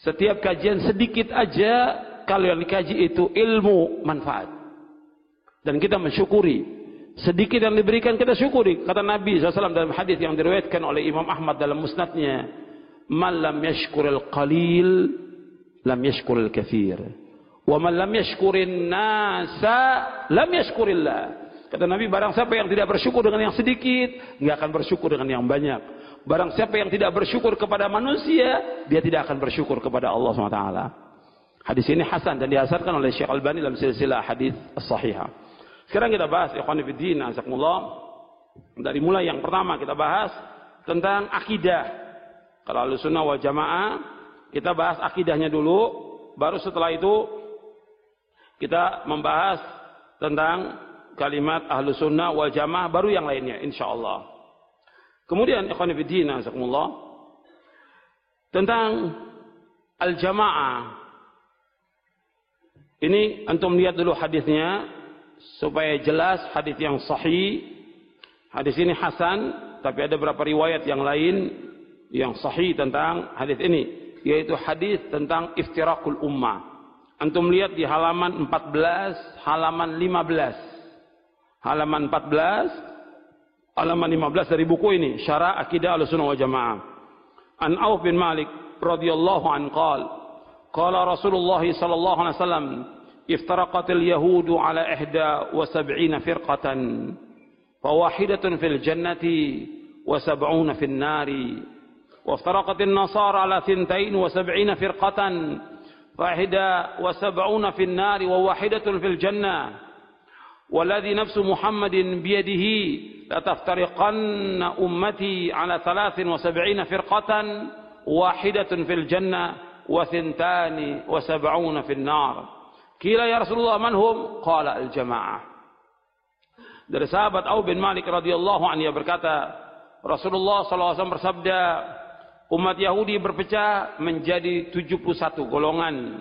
Setiap kajian sedikit aja, kalau yang dikaji itu ilmu manfaat. Dan kita mensyukuri. Sedikit yang diberikan kita syukuri. Kata Nabi SAW dalam hadis yang diriwayatkan oleh Imam Ahmad dalam musnadnya, "Man lam yashkuril qalil, lam yashkuril katsir. Wa man lam yashkurin nasa, lam yashkurillah." Kata Nabi, barang siapa yang tidak bersyukur dengan yang sedikit, enggak akan bersyukur dengan yang banyak. Barang siapa yang tidak bersyukur kepada manusia, dia tidak akan bersyukur kepada Allah SWT. Hadis ini hasan dan dihasankan oleh Syekh Albani dalam silsilah hadis as-sahihah. Sekarang kita bahas ikhwan fillah, azakumullah. Dari mulai yang pertama kita bahas tentang akidah. Kalau Ahlussunnah wal Jamaah, kita bahas akidahnya dulu, baru setelah itu kita membahas tentang kalimat Ahlussunnah wal Jamaah, baru yang lainnya insyaallah. Kemudian ikhwan fillah, azakumullah, tentang al-jamaah. Ini antum lihat dulu hadisnya supaya jelas, hadis yang sahih. Hadis ini hasan, tapi ada beberapa riwayat yang lain yang sahih tentang hadis ini, yaitu hadis tentang iftirakul ummah. Antum lihat di halaman 14, halaman 15. Halaman 14, halaman 15 dari buku ini, Syarah Aqidah Ahlussunnah wal Jamaah. An Auf bin Malik radhiyallahu anhu qala Rasulullah sallallahu alaihi wasallam, iftaraqatil yahudu ala 71 firqatan, fawahidatun fil jannati wa 70 fil nari, wa iftaraqatil nasara ala 72 firqatan, fahida wa 70 fil nari wa wahidatun fil jannah, walladhi nafsu Muhammadin biyadihi la taftariqanna ummati ala 73 firqatan, wahidatun fil jannah wa 72 fil nar. Kila ya Rasulullah manhum? Qala al-jamaah. Dari sahabat Auf bin Malik radhiyallahu anhu berkata, Rasulullah SAW bersabda, umat Yahudi berpecah menjadi 71 golongan.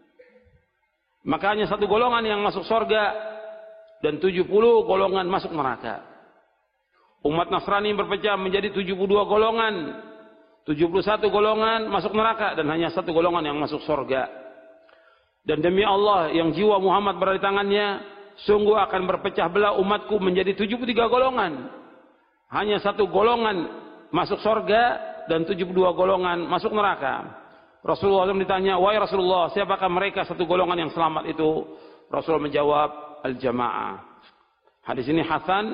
Maka hanya satu golongan yang masuk surga dan 70 golongan masuk neraka. Umat Nasrani berpecah menjadi 72 golongan. 71 golongan masuk neraka dan hanya satu golongan yang masuk surga. Dan demi Allah yang jiwa Muhammad berada di tangannya, sungguh akan berpecah belah umatku menjadi 73 golongan. Hanya satu golongan masuk surga dan 72 golongan masuk neraka. Rasulullah SAW ditanya, wahai Rasulullah, siapakah mereka satu golongan yang selamat itu? Rasulullah menjawab, al-jamaah. Hadis ini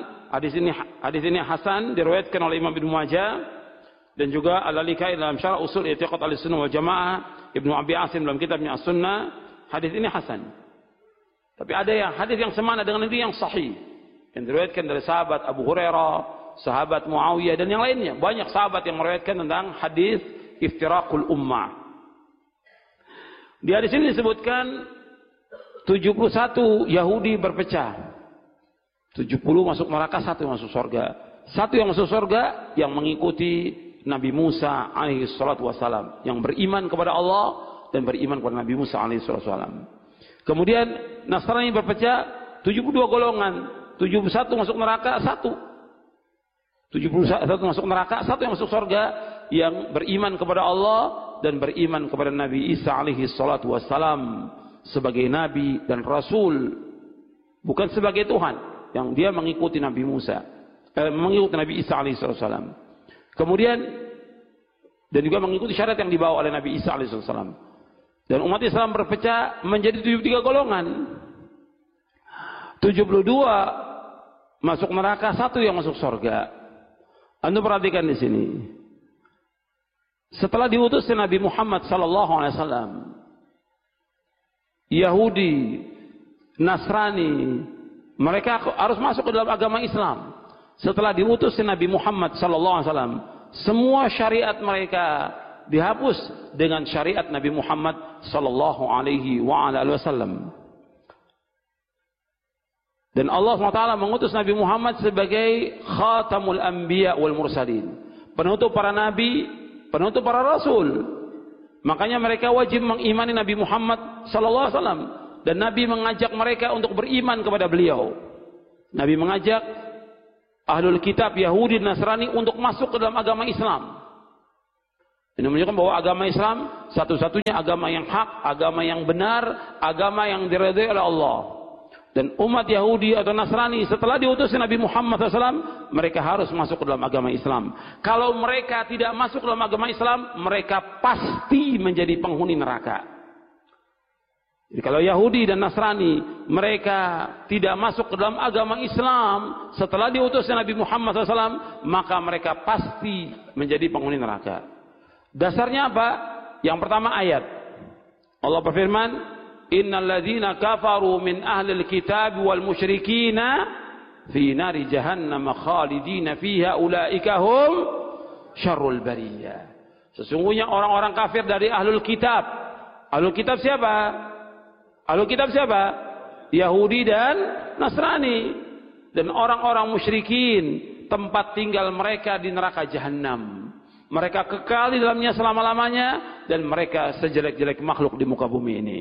hasan, hasan diriwayatkan oleh Imam Ibnu Majah dan juga Al-Lalikai dalam Syarah Usul I'tiqad Ahlussunnah wal Jamaah, Ibnu Abi Asim dalam kitabnya As-Sunnah. Hadis ini hasan. Tapi ada yang hadis yang semana dengan ini yang sahih, yang diriwayatkan dari sahabat Abu Hurairah, sahabat Muawiyah dan yang lainnya. Banyak sahabat yang meriwayatkan tentang hadis iftirakul ummah. Di hadis ini disebutkan 71 Yahudi berpecah. 70 masuk neraka, satu yang masuk surga. Satu yang masuk surga yang mengikuti Nabi Musa alaihi salatu wassalam, yang beriman kepada Allah dan beriman kepada Nabi Musa alaihi salatu wassalam. Kemudian Nasrani berpecah 72 golongan, 71 masuk neraka, satu. 71 masuk neraka, satu yang masuk surga, yang beriman kepada Allah dan beriman kepada Nabi Isa alaihi salatu wassalam sebagai nabi dan rasul, bukan sebagai Tuhan, yang dia mengikuti Nabi Musa, mengikuti Nabi Isa alaihi salatu wassalam. Kemudian dan juga mengikuti syariat yang dibawa oleh Nabi Isa alaihi salatu wassalam. Dan umat Islam berpecah menjadi 73 golongan. 72 masuk neraka, satu yang masuk surga. Anda perhatikan di sini. Setelah diutus Nabi Muhammad sallallahu alaihi wasallam, Yahudi, Nasrani, mereka harus masuk ke dalam agama Islam. Setelah diutus Nabi Muhammad sallallahu alaihi wasallam, semua syariat mereka dihapus dengan syariat Nabi Muhammad sallallahu alaihi wasallam. Dan Allah SWT mengutus Nabi Muhammad sebagai khatamul anbiya wal mursalin, penutup para nabi, penutup para rasul. Makanya mereka wajib mengimani Nabi Muhammad sallallahu alaihi wasallam, dan Nabi mengajak mereka untuk beriman kepada beliau. Nabi mengajak ahlul kitab Yahudi dan Nasrani untuk masuk ke dalam agama Islam. Ini menunjukkan bahwa agama Islam satu-satunya agama yang hak, agama yang benar, agama yang diridhai oleh Allah. Dan umat Yahudi atau Nasrani setelah diutus Nabi Muhammad SAW, mereka harus masuk ke dalam agama Islam. Kalau mereka tidak masuk ke dalam agama Islam, mereka pasti menjadi penghuni neraka. Jadi kalau Yahudi dan Nasrani mereka tidak masuk ke dalam agama Islam setelah diutus Nabi Muhammad SAW, maka mereka pasti menjadi penghuni neraka. Dasarnya apa? Yang pertama ayat. Allah berfirman, innal ladzina kafaru min ahlil kitab wal musyrikina fi nari jahannam khalidina fiha ulaika hum syarrul bariyah. Sesungguhnya orang-orang kafir dari ahlul kitab. Ahlul kitab siapa? Ahlul kitab siapa? Yahudi dan Nasrani. Dan orang-orang musyrikin, tempat tinggal mereka di neraka jahanam. Mereka kekal di dalamnya selama-lamanya, dan mereka sejelek-jelek makhluk di muka bumi ini.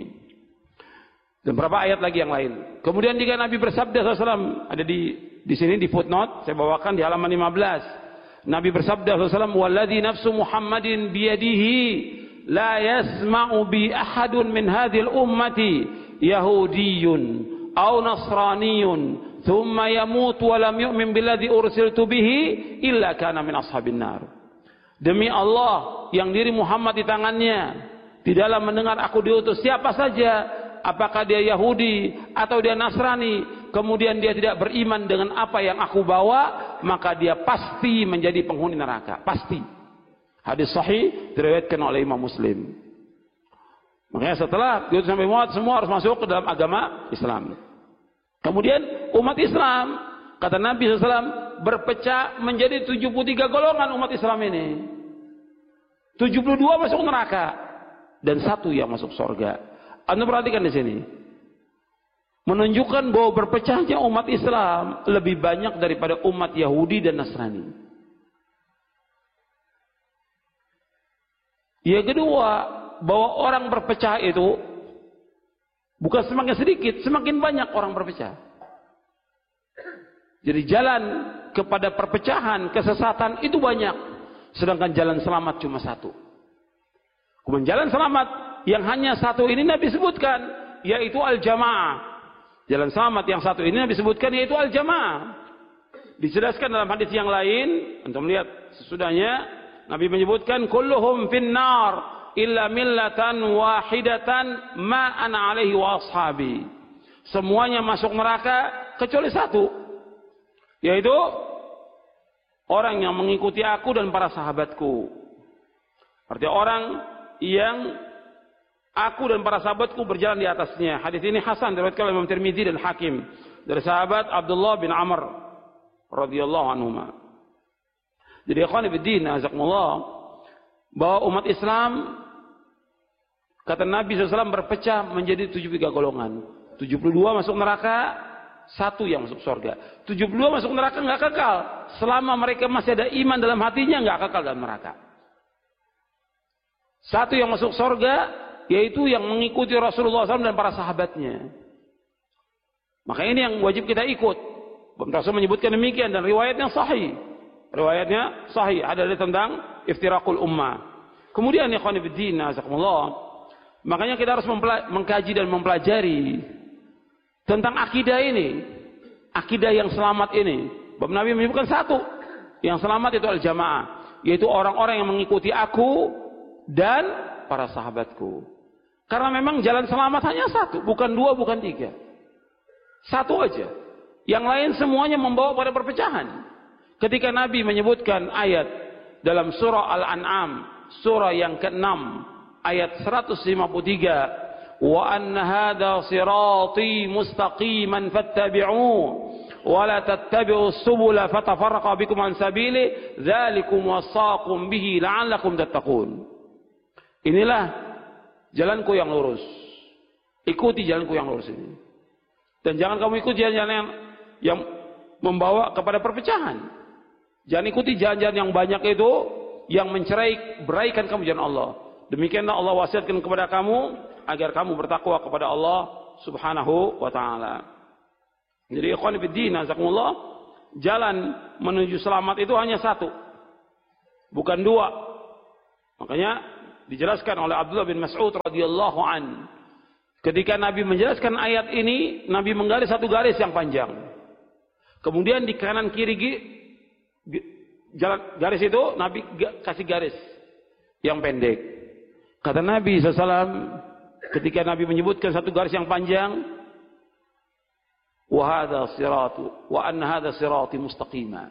Dan berapa ayat lagi yang lain. Kemudian jika Nabi bersabda SAW, ada di sini di footnote, saya bawakan di halaman 15. Nabi bersabda SAW, "Walladzi nafsu Muhammadin biyadihi la yasma'u bi ahadun min hadhil ummati yahudiyyun aw nasraniyun thumma yamut wa lam yu'min billadzi ursiltu bihi illa kana min ashabin nar." Demi Allah yang diri Muhammad di tangannya, di dalam mendengar aku diutus siapa saja, apakah dia Yahudi atau dia Nasrani, kemudian dia tidak beriman dengan apa yang aku bawa, maka dia pasti menjadi penghuni neraka. Pasti. Hadis sahih diriwayatkan oleh Imam Muslim. Makanya setelah diutus Nabi Muhammad, semua harus masuk ke dalam agama Islam. Kemudian umat Islam, kata Nabi SAW, berpecah menjadi 73 golongan umat Islam ini. 72 masuk neraka dan 1 yang masuk surga. Anda perhatikan di sini. Menunjukkan bahwa berpecahnya umat Islam lebih banyak daripada umat Yahudi dan Nasrani. Yang kedua, bahwa orang berpecah itu bukan semakin sedikit, semakin banyak orang berpecah. Jadi jalan kepada perpecahan, kesesatan itu banyak. Sedangkan jalan selamat cuma 1. Kemudian jalan selamat yang hanya 1 ini Nabi sebutkan, yaitu al-jamaah. Jalan selamat yang 1 ini Nabi sebutkan, yaitu al-jamaah. Dijelaskan dalam hadis yang lain, untuk melihat sesudahnya, Nabi menyebutkan, kulluhum finnar illa millatan wahidatan ma ana alaihi wa ashabi. Semuanya masuk neraka kecuali 1, yaitu orang yang mengikuti aku dan para sahabatku. Artinya orang yang aku dan para sahabatku berjalan di atasnya. Hadis ini hasan diriwayatkan oleh Imam Tirmidzi dan Hakim dari sahabat Abdullah bin Amr radhiyallahu anhuma. Jadi ikhwan fillah, azakumullah, bahwa umat Islam, kata Nabi SAW, berpecah menjadi 73 golongan. 72 masuk neraka, 1 yang masuk surga. 72 masuk neraka nggak kekal. Selama mereka masih ada iman dalam hatinya, nggak kekal dalam neraka. 1 yang masuk surga, yaitu yang mengikuti Rasulullah SAW dan para sahabatnya. Maka ini yang wajib kita ikut. Rasul menyebutkan demikian, dan riwayatnya sahih. Riwayatnya sahih, ada tentang iftiraqul ummah. Kemudian ikhwan fillah, azakumullah, makanya kita harus mengkaji dan mempelajari tentang akidah ini, akidah yang selamat ini. Bab Nabi menyebutkan 1, yang selamat itu al-jamaah, yaitu orang-orang yang mengikuti aku dan para sahabatku. Karena memang jalan selamat hanya 1, bukan 2, bukan 3. 1 aja. Yang lain semuanya membawa pada perpecahan. Ketika Nabi menyebutkan ayat dalam surah Al-An'am, surah yang ke-6, ayat 153, wa anna hadha sirati mustaqiman fattabi'uhu wa la tattabi'us subula fatafarraqa bikum an sabili dzalikum wasaqum bihi la'allakum tattaqun. Inilah jalanku yang lurus. Ikuti jalanku yang lurus ini. Dan jangan kamu ikuti jalan-jalan yang membawa kepada perpecahan. Jangan ikuti jalan-jalan yang banyak itu yang beraikan kamu jalan Allah. Demikianlah Allah wasiatkan kepada kamu agar kamu bertakwa kepada Allah Subhanahu wa taala. Jadi ikhwan fillah, jazakumullah, jalan menuju selamat itu hanya 1. Bukan 2. Makanya dijelaskan oleh Abdullah bin Mas'ud radhiyallahu an, ketika Nabi menjelaskan ayat ini, Nabi menggaris satu garis yang panjang. Kemudian di kanan kiri jalan garis itu Nabi kasih garis yang pendek. Kata Nabi SAW, ketika Nabi menyebutkan satu garis yang panjang, wa hadza siratu wa anna hadza sirati mustaqima.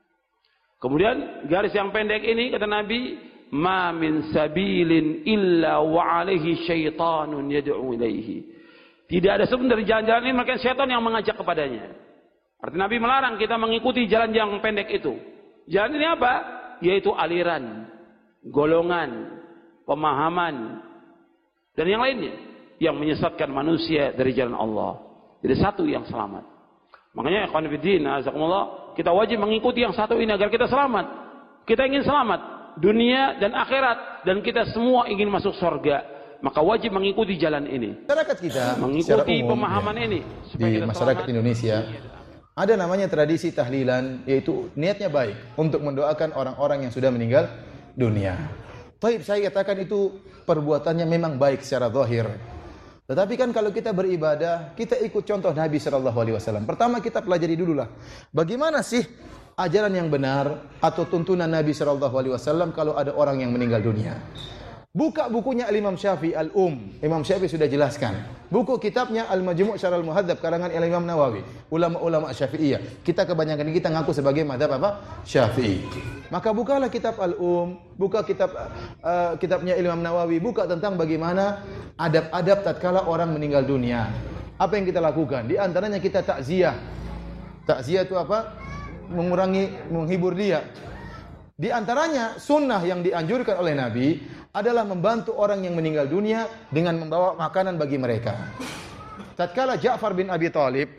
Kemudian garis yang pendek ini kata Nabi, ma min sabilin illa wa alaihi syaitanun yad'u ilaihi. Tidak ada sebenarnya jalan-jalan ini maka syaitan yang mengajak kepadanya. Arti Nabi melarang kita mengikuti jalan yang pendek itu. Jalan ini apa? Yaitu aliran, golongan, pemahaman, dan yang lainnya yang menyesatkan manusia dari jalan Allah. Jadi satu yang selamat. Makanya ikhwan fillah, azakumullah, kita wajib mengikuti yang satu ini agar kita selamat. Kita ingin selamat dunia dan akhirat, dan kita semua ingin masuk surga, maka wajib mengikuti jalan ini. Masyarakat kita mengikuti umum, pemahaman ini di masyarakat Indonesia ada namanya tradisi tahlilan, yaitu niatnya baik untuk mendoakan orang-orang yang sudah meninggal dunia. Taib, saya katakan itu perbuatannya memang baik secara zahir. Tetapi kan kalau kita beribadah, kita ikut contoh Nabi SAW. Pertama kita pelajari dululah, bagaimana sih ajaran yang benar atau tuntunan Nabi SAW kalau ada orang yang meninggal dunia. Buka bukunya Al-Imam Syafi'i Al-Um. Imam Syafi'i sudah jelaskan. Buku kitabnya Al-Majmu' Syarah Al-Muhadzab karangan Imam Nawawi. Ulama-ulama Syafi'iyah. Kita kebanyakan kita ngaku sebagai mazhab apa? Syafi'i. Maka bukalah kitab Al-Um, buka kitabnya Imam Nawawi, buka tentang bagaimana adab-adab tatkala orang meninggal dunia. Apa yang kita lakukan? Di antaranya kita takziah. Takziah itu apa? Menghibur dia. Di antaranya sunnah yang dianjurkan oleh Nabi adalah membantu orang yang meninggal dunia dengan membawa makanan bagi mereka. Tatkala Ja'far bin Abi Thalib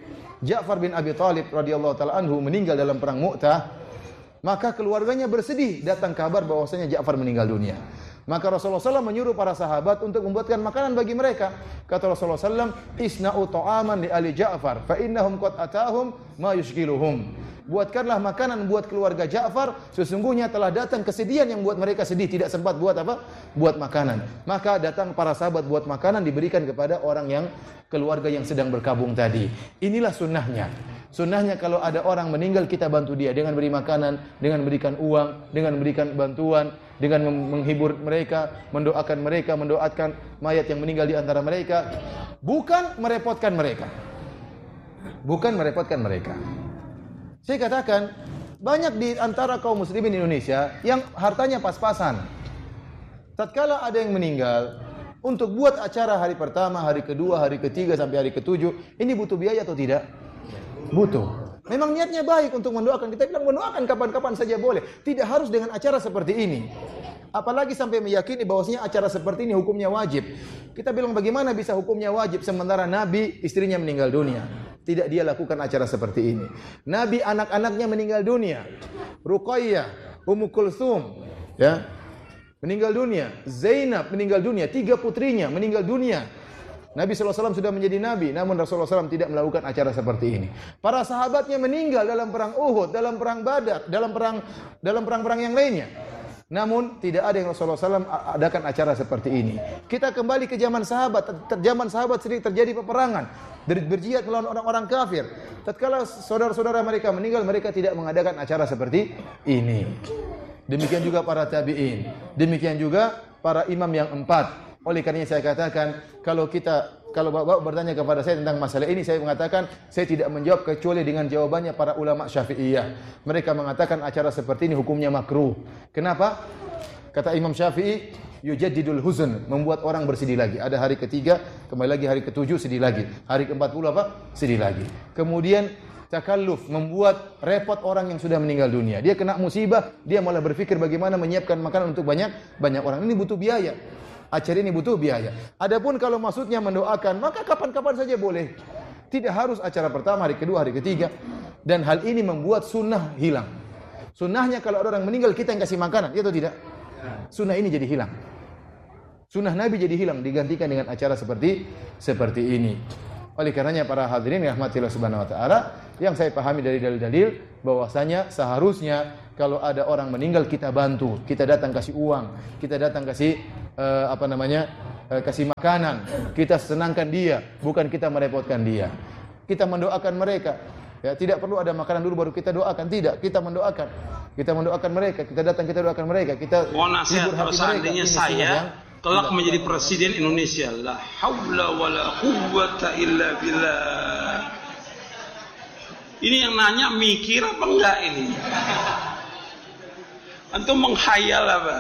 radhiyallahu taala anhu meninggal dalam perang Mu'tah, maka keluarganya bersedih datang kabar bahwasanya Ja'far meninggal dunia. Maka Rasulullah SAW menyuruh para sahabat untuk membuatkan makanan bagi mereka. Kata Rasulullah SAW, isna'u ta'aman li ali Ja'far, fa innahum qad atahum ma yushghiluhum. Buatkanlah makanan buat keluarga Ja'far, sesungguhnya telah datang kesedihan yang buat mereka sedih, tidak sempat buat apa? Buat makanan. Maka datang para sahabat buat makanan, diberikan kepada orang yang keluarga yang sedang berkabung tadi. Inilah sunnahnya. Sunnahnya kalau ada orang meninggal kita bantu dia dengan beri makanan, dengan berikan uang, dengan berikan bantuan, dengan menghibur mereka, mendoakan mayat yang meninggal di antara mereka, bukan merepotkan mereka. Bukan merepotkan mereka. Saya katakan, banyak di antara kaum muslimin Indonesia yang hartanya pas-pasan. Tatkala ada yang meninggal, untuk buat acara hari pertama, hari kedua, hari ketiga, sampai hari ketujuh, ini butuh biaya atau tidak? Butuh. Memang niatnya baik untuk mendoakan. Kita bilang mendoakan kapan-kapan saja boleh. Tidak harus dengan acara seperti ini. Apalagi sampai meyakini bahwasanya acara seperti ini hukumnya wajib. Kita bilang bagaimana bisa hukumnya wajib sementara Nabi istrinya meninggal dunia. Tidak dia lakukan acara seperti ini. Nabi anak-anaknya meninggal dunia. Ruqayyah, Ummu Kulthum, ya, meninggal dunia. Zainab meninggal dunia. 3 putrinya meninggal dunia. Nabi SAW sudah menjadi Nabi, namun Rasulullah SAW tidak melakukan acara seperti ini. Para sahabatnya meninggal dalam perang Uhud, dalam perang Badar, dalam perang-perang yang lainnya. Namun tidak ada yang Rasulullah SAW adakan acara seperti ini. Kita kembali ke zaman sahabat. Zaman sahabat sering terjadi peperangan, berjihad melawan orang-orang kafir. Tatkala saudara-saudara mereka meninggal, mereka tidak mengadakan acara seperti ini. Demikian juga para tabi'in. Demikian juga para imam yang 4. Oleh karenanya saya katakan, kalau Bapak bertanya kepada saya tentang masalah ini, saya mengatakan saya tidak menjawab kecuali dengan jawabannya para ulama Syafi'iyah. Mereka mengatakan acara seperti ini hukumnya makruh. Kenapa? Kata Imam Syafi'i, yujaddidul huzn, membuat orang bersedih lagi. Ada hari ketiga, kembali lagi hari ketujuh sedih lagi. Hari ke-40 apa? Sedih lagi. Kemudian takalluf, membuat repot orang yang sudah meninggal dunia. Dia kena musibah, dia malah berpikir bagaimana menyiapkan makanan untuk banyak orang. Ini butuh biaya. Acara ini butuh biaya. Adapun kalau maksudnya mendoakan, maka kapan-kapan saja boleh. Tidak harus acara pertama, hari kedua, hari ketiga. Dan hal ini membuat sunnah hilang. Sunnahnya kalau ada orang meninggal kita yang kasih makanan, ya atau tidak? Sunnah ini jadi hilang. Sunnah Nabi jadi hilang, digantikan dengan acara seperti ini. Oleh karenanya para hadirin rahmatillah subhanahu wa ta'ala, yang saya pahami dari dalil-dalil bahwasanya seharusnya kalau ada orang meninggal kita bantu, kita datang kasih uang, kita datang kasih kasih makanan, kita senangkan dia, bukan kita merepotkan dia. Kita mendoakan mereka. Ya, tidak perlu ada makanan dulu baru kita doakan, tidak. Kita mendoakan. Kita mendoakan mereka, kita datang kita doakan mereka, kita hibur hati mereka. Seandainya saya kelak menjadi presiden Indonesia, la haula wala quwwata illa billah. Ini yang nanya mikir apa enggak ini? Antum menghayal apa?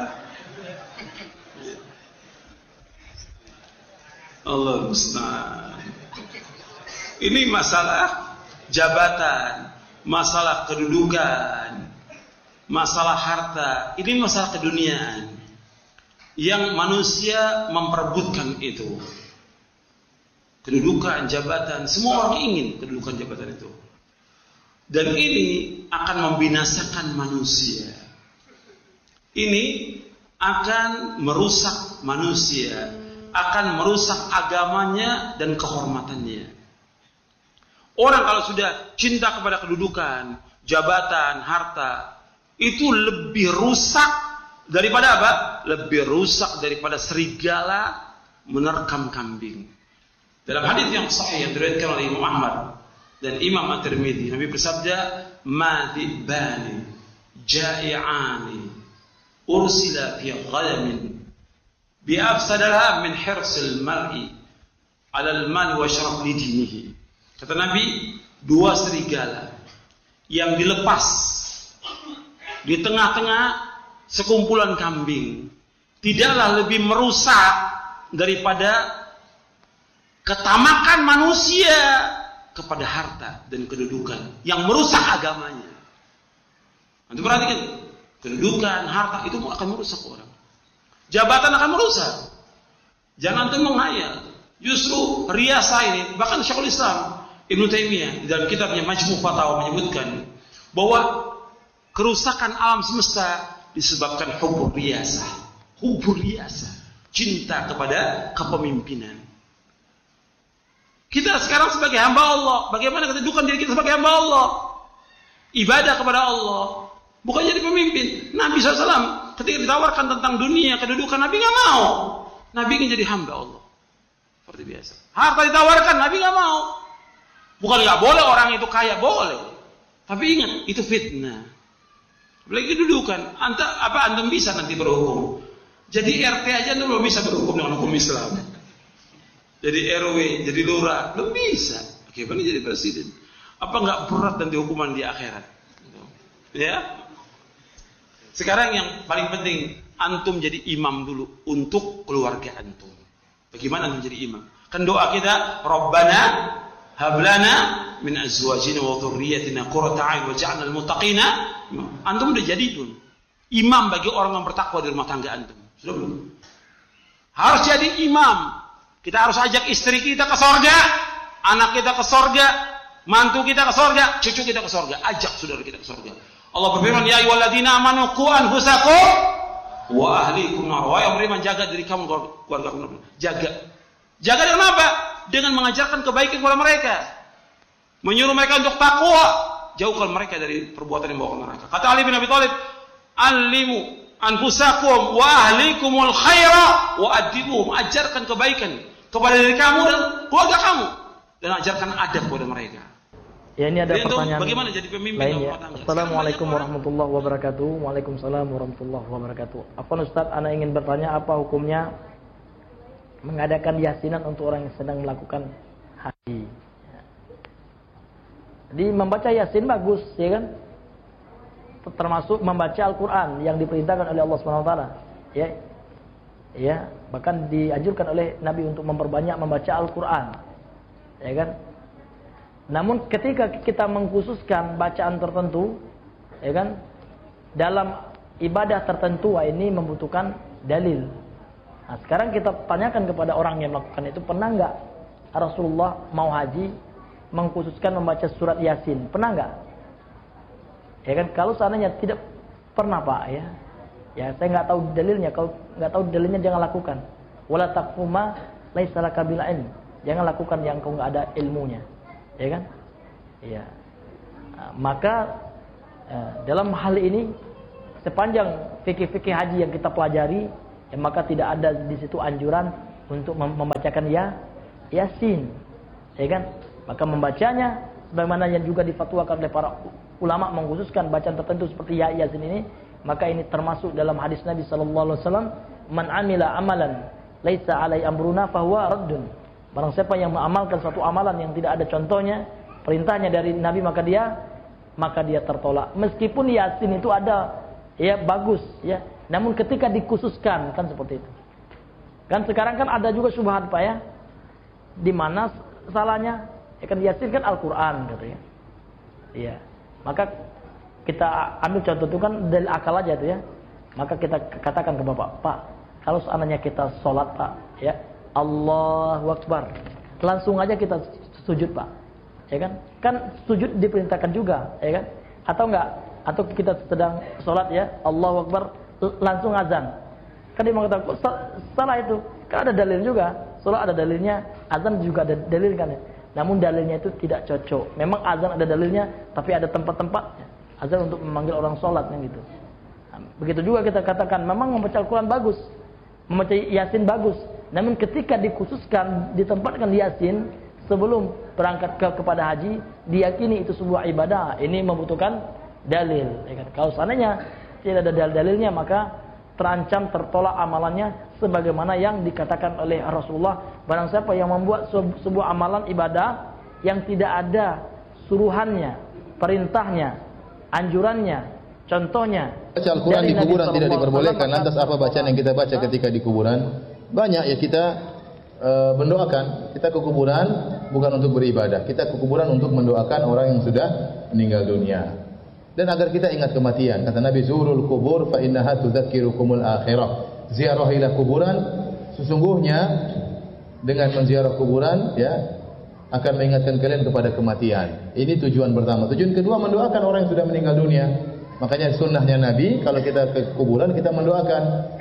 Allah musta'an. Ini masalah jabatan, masalah kedudukan, masalah harta. Ini masalah keduniaan yang manusia memperebutkan itu. Kedudukan, jabatan, semua orang ingin kedudukan, jabatan itu. Dan ini akan membinasakan manusia. Ini akan merusak manusia, akan merusak agamanya dan kehormatannya. Orang kalau sudah cinta kepada kedudukan, jabatan, harta, itu lebih rusak daripada apa? Lebih rusak daripada serigala menerkam kambing. Dalam hadis yang sahih yang diriwayatkan oleh Imam Ahmad dan Imam At-Tirmidzi, Nabi bersabda, "Madibani ja'i'ani ursila fi ghadamin bi afsadaha min hirsil mar'i 'ala al-mal wa syaraf li dinihi." Kata Nabi, dua serigala yang dilepas di tengah-tengah sekumpulan kambing tidaklah lebih merusak daripada ketamakan manusia kepada harta dan kedudukan yang merusak agamanya. Nanti perhatikan, kedudukan, harta itu akan merusak orang. Jabatan akan merusak. Jangan tuh menghayal. Justru riasa ini, bahkan Syekhul Islam Ibnu Taimiyah dalam kitabnya Majmu' Fatawa menyebutkan bahwa kerusakan alam semesta disebabkan hubur riasa. Hubur riasa, cinta kepada kepemimpinan. Kita sekarang sebagai hamba Allah, bagaimana kedudukan diri kita sebagai hamba Allah? Ibadah kepada Allah, bukan jadi pemimpin. Nabi SAW ketika ditawarkan tentang dunia, kedudukan, Nabi nggak mau. Nabi ingin jadi hamba Allah, seperti biasa. Harta ditawarkan, Nabi nggak mau. Bukan nggak boleh orang itu kaya, boleh. Tapi ingat, itu fitnah. Apalagi kedudukan, antum bisa nanti berhukum. Jadi RT aja antum belum bisa berhukum dengan hukum Islam. Jadi RW, jadi lurah, belum bisa. Bagaimana jadi presiden? Apa nggak berat nanti hukuman di akhirat? Ya. Sekarang yang paling penting, antum jadi imam dulu untuk keluarga antum. Bagaimana antum jadi imam? Kan doa kita, Rabbana hablana min azwajina wa dhurriyyatina qurrata a'yun waj'alna lil muttaqina. Antum udah jadi dulu imam bagi orang yang bertakwa di rumah tangga antum. Sudah belum? Harus jadi imam. Kita harus ajak istri kita ke surga, anak kita ke surga, mantu kita ke surga, cucu kita ke surga. Ajak saudara kita ke surga. Allah berfirman, ya ayyuhalladzina amanu qu anfusakum wa ahlikum nar. Wahai yang beriman, jaga diri kamu, keluarga kamu. Jaga. Jaga dengan apa? Dengan mengajarkan kebaikan kepada mereka. Menyuruh mereka untuk takwa, jauhkan mereka dari perbuatan yang membawa ke neraka. Kata Ali bin Abi Thalib, "Allimu anfusakum wa ahlikumul khaira wa adibuhum." Ajarkan kebaikan kepada diri kamu dan keluarga kamu dan ajarkan adab kepada mereka. Ya, ini ada pertanyaan. Bagaimana jadi pemimpin rumah tangga? Assalamualaikum warahmatullahi wabarakatuh. Waalaikumsalam warahmatullahi wabarakatuh. Afwan Ustaz, ana ingin bertanya apa hukumnya mengadakan yasinan untuk orang yang sedang melakukan haji. Jadi membaca yasin bagus, ya kan? Termasuk membaca Al-Quran yang diperintahkan oleh Allah SWT. Ya, bahkan dianjurkan oleh Nabi untuk memperbanyak membaca Al-Quran, ya kan? Namun ketika kita mengkhususkan bacaan tertentu, ya kan, dalam ibadah tertentu, ini membutuhkan dalil. Nah, sekarang kita tanyakan kepada orang yang melakukan itu, pernah nggak Rasulullah mau haji mengkhususkan membaca surat Yasin? Pernah nggak? Ya kan, kalau seandainya tidak pernah Pak, ya saya nggak tahu dalilnya. Kalau nggak tahu dalilnya, jangan lakukan. Wala taqfu ma laisa laka bil ilm. Jangan lakukan yang kau nggak ada ilmunya, ya kan? Iya. Nah, maka dalam hal ini sepanjang fikih-fikih haji yang kita pelajari, ya, maka tidak ada di situ anjuran untuk membacakan Yasin, ya kan? Maka membacanya sebagaimana yang juga difatwakan oleh para ulama mengkhususkan bacaan tertentu seperti Yasin ini, maka ini termasuk dalam hadis Nabi sallallahu alaihi wasallam, "Man 'amila amalan laisa 'alai amruna fahuwa raddun." Barang siapa yang mengamalkan suatu amalan yang tidak ada contohnya, perintahnya dari Nabi, maka dia tertolak. Meskipun Yasin itu ada, ya, bagus, ya. Namun ketika dikhususkan kan seperti itu. Kan sekarang kan ada juga syubhat, Pak, ya. Di mana salahnya? Ya kan Yasin kan Al-Qur'an gitu ya. Iya. Maka kita ambil contoh itu kan dari akal aja tuh ya. Maka kita katakan ke Bapak, "Pak, kalau seandainya kita sholat, Pak, ya, Allahu Akbar, langsung aja kita sujud, Pak." Ya kan? Kan sujud diperintahkan juga, ya kan? Atau enggak? Atau kita sedang sholat, ya, Allahu Akbar, langsung azan. Kan dia mengatakan, "Kok salah itu?" Kan ada dalil juga. Sholat ada dalilnya, azan juga ada dalil kan ya. Namun dalilnya itu tidak cocok. Memang azan ada dalilnya, tapi ada tempat-tempatnya. Azan untuk memanggil orang sholat kan gitu. Nah, begitu juga kita katakan, memang membaca Al-Quran bagus, membaca Yasin bagus. Namun ketika dikhususkan, ditempatkan Yasin sebelum berangkat kepada haji, diyakini itu sebuah ibadah. Ini membutuhkan dalil. Ya kan? Kalau seandainya tidak ada dalilnya, maka terancam tertolak amalannya, sebagaimana yang dikatakan oleh Rasulullah, barang siapa yang membuat sebuah amalan ibadah yang tidak ada suruhannya, perintahnya, anjurannya, contohnya. Baca Al-Quran di kuburan tidak diperbolehkan. Lantas apa bacaan yang kita baca ketika di kuburan? Banyak ya, kita mendoakan. Kita ke kuburan bukan untuk beribadah, kita ke kuburan untuk mendoakan orang yang sudah meninggal dunia. Dan agar kita ingat kematian. Kata Nabi, "Zurul kubur fa innaha tudzakirukumul akhirah." Ziarahilah kuburan, sesungguhnya dengan menziarah kuburan, ya, akan mengingatkan kalian kepada kematian. Ini tujuan pertama. Tujuan kedua, mendoakan orang yang sudah meninggal dunia. Makanya sunnahnya Nabi, kalau kita ke kuburan kita mendoakan,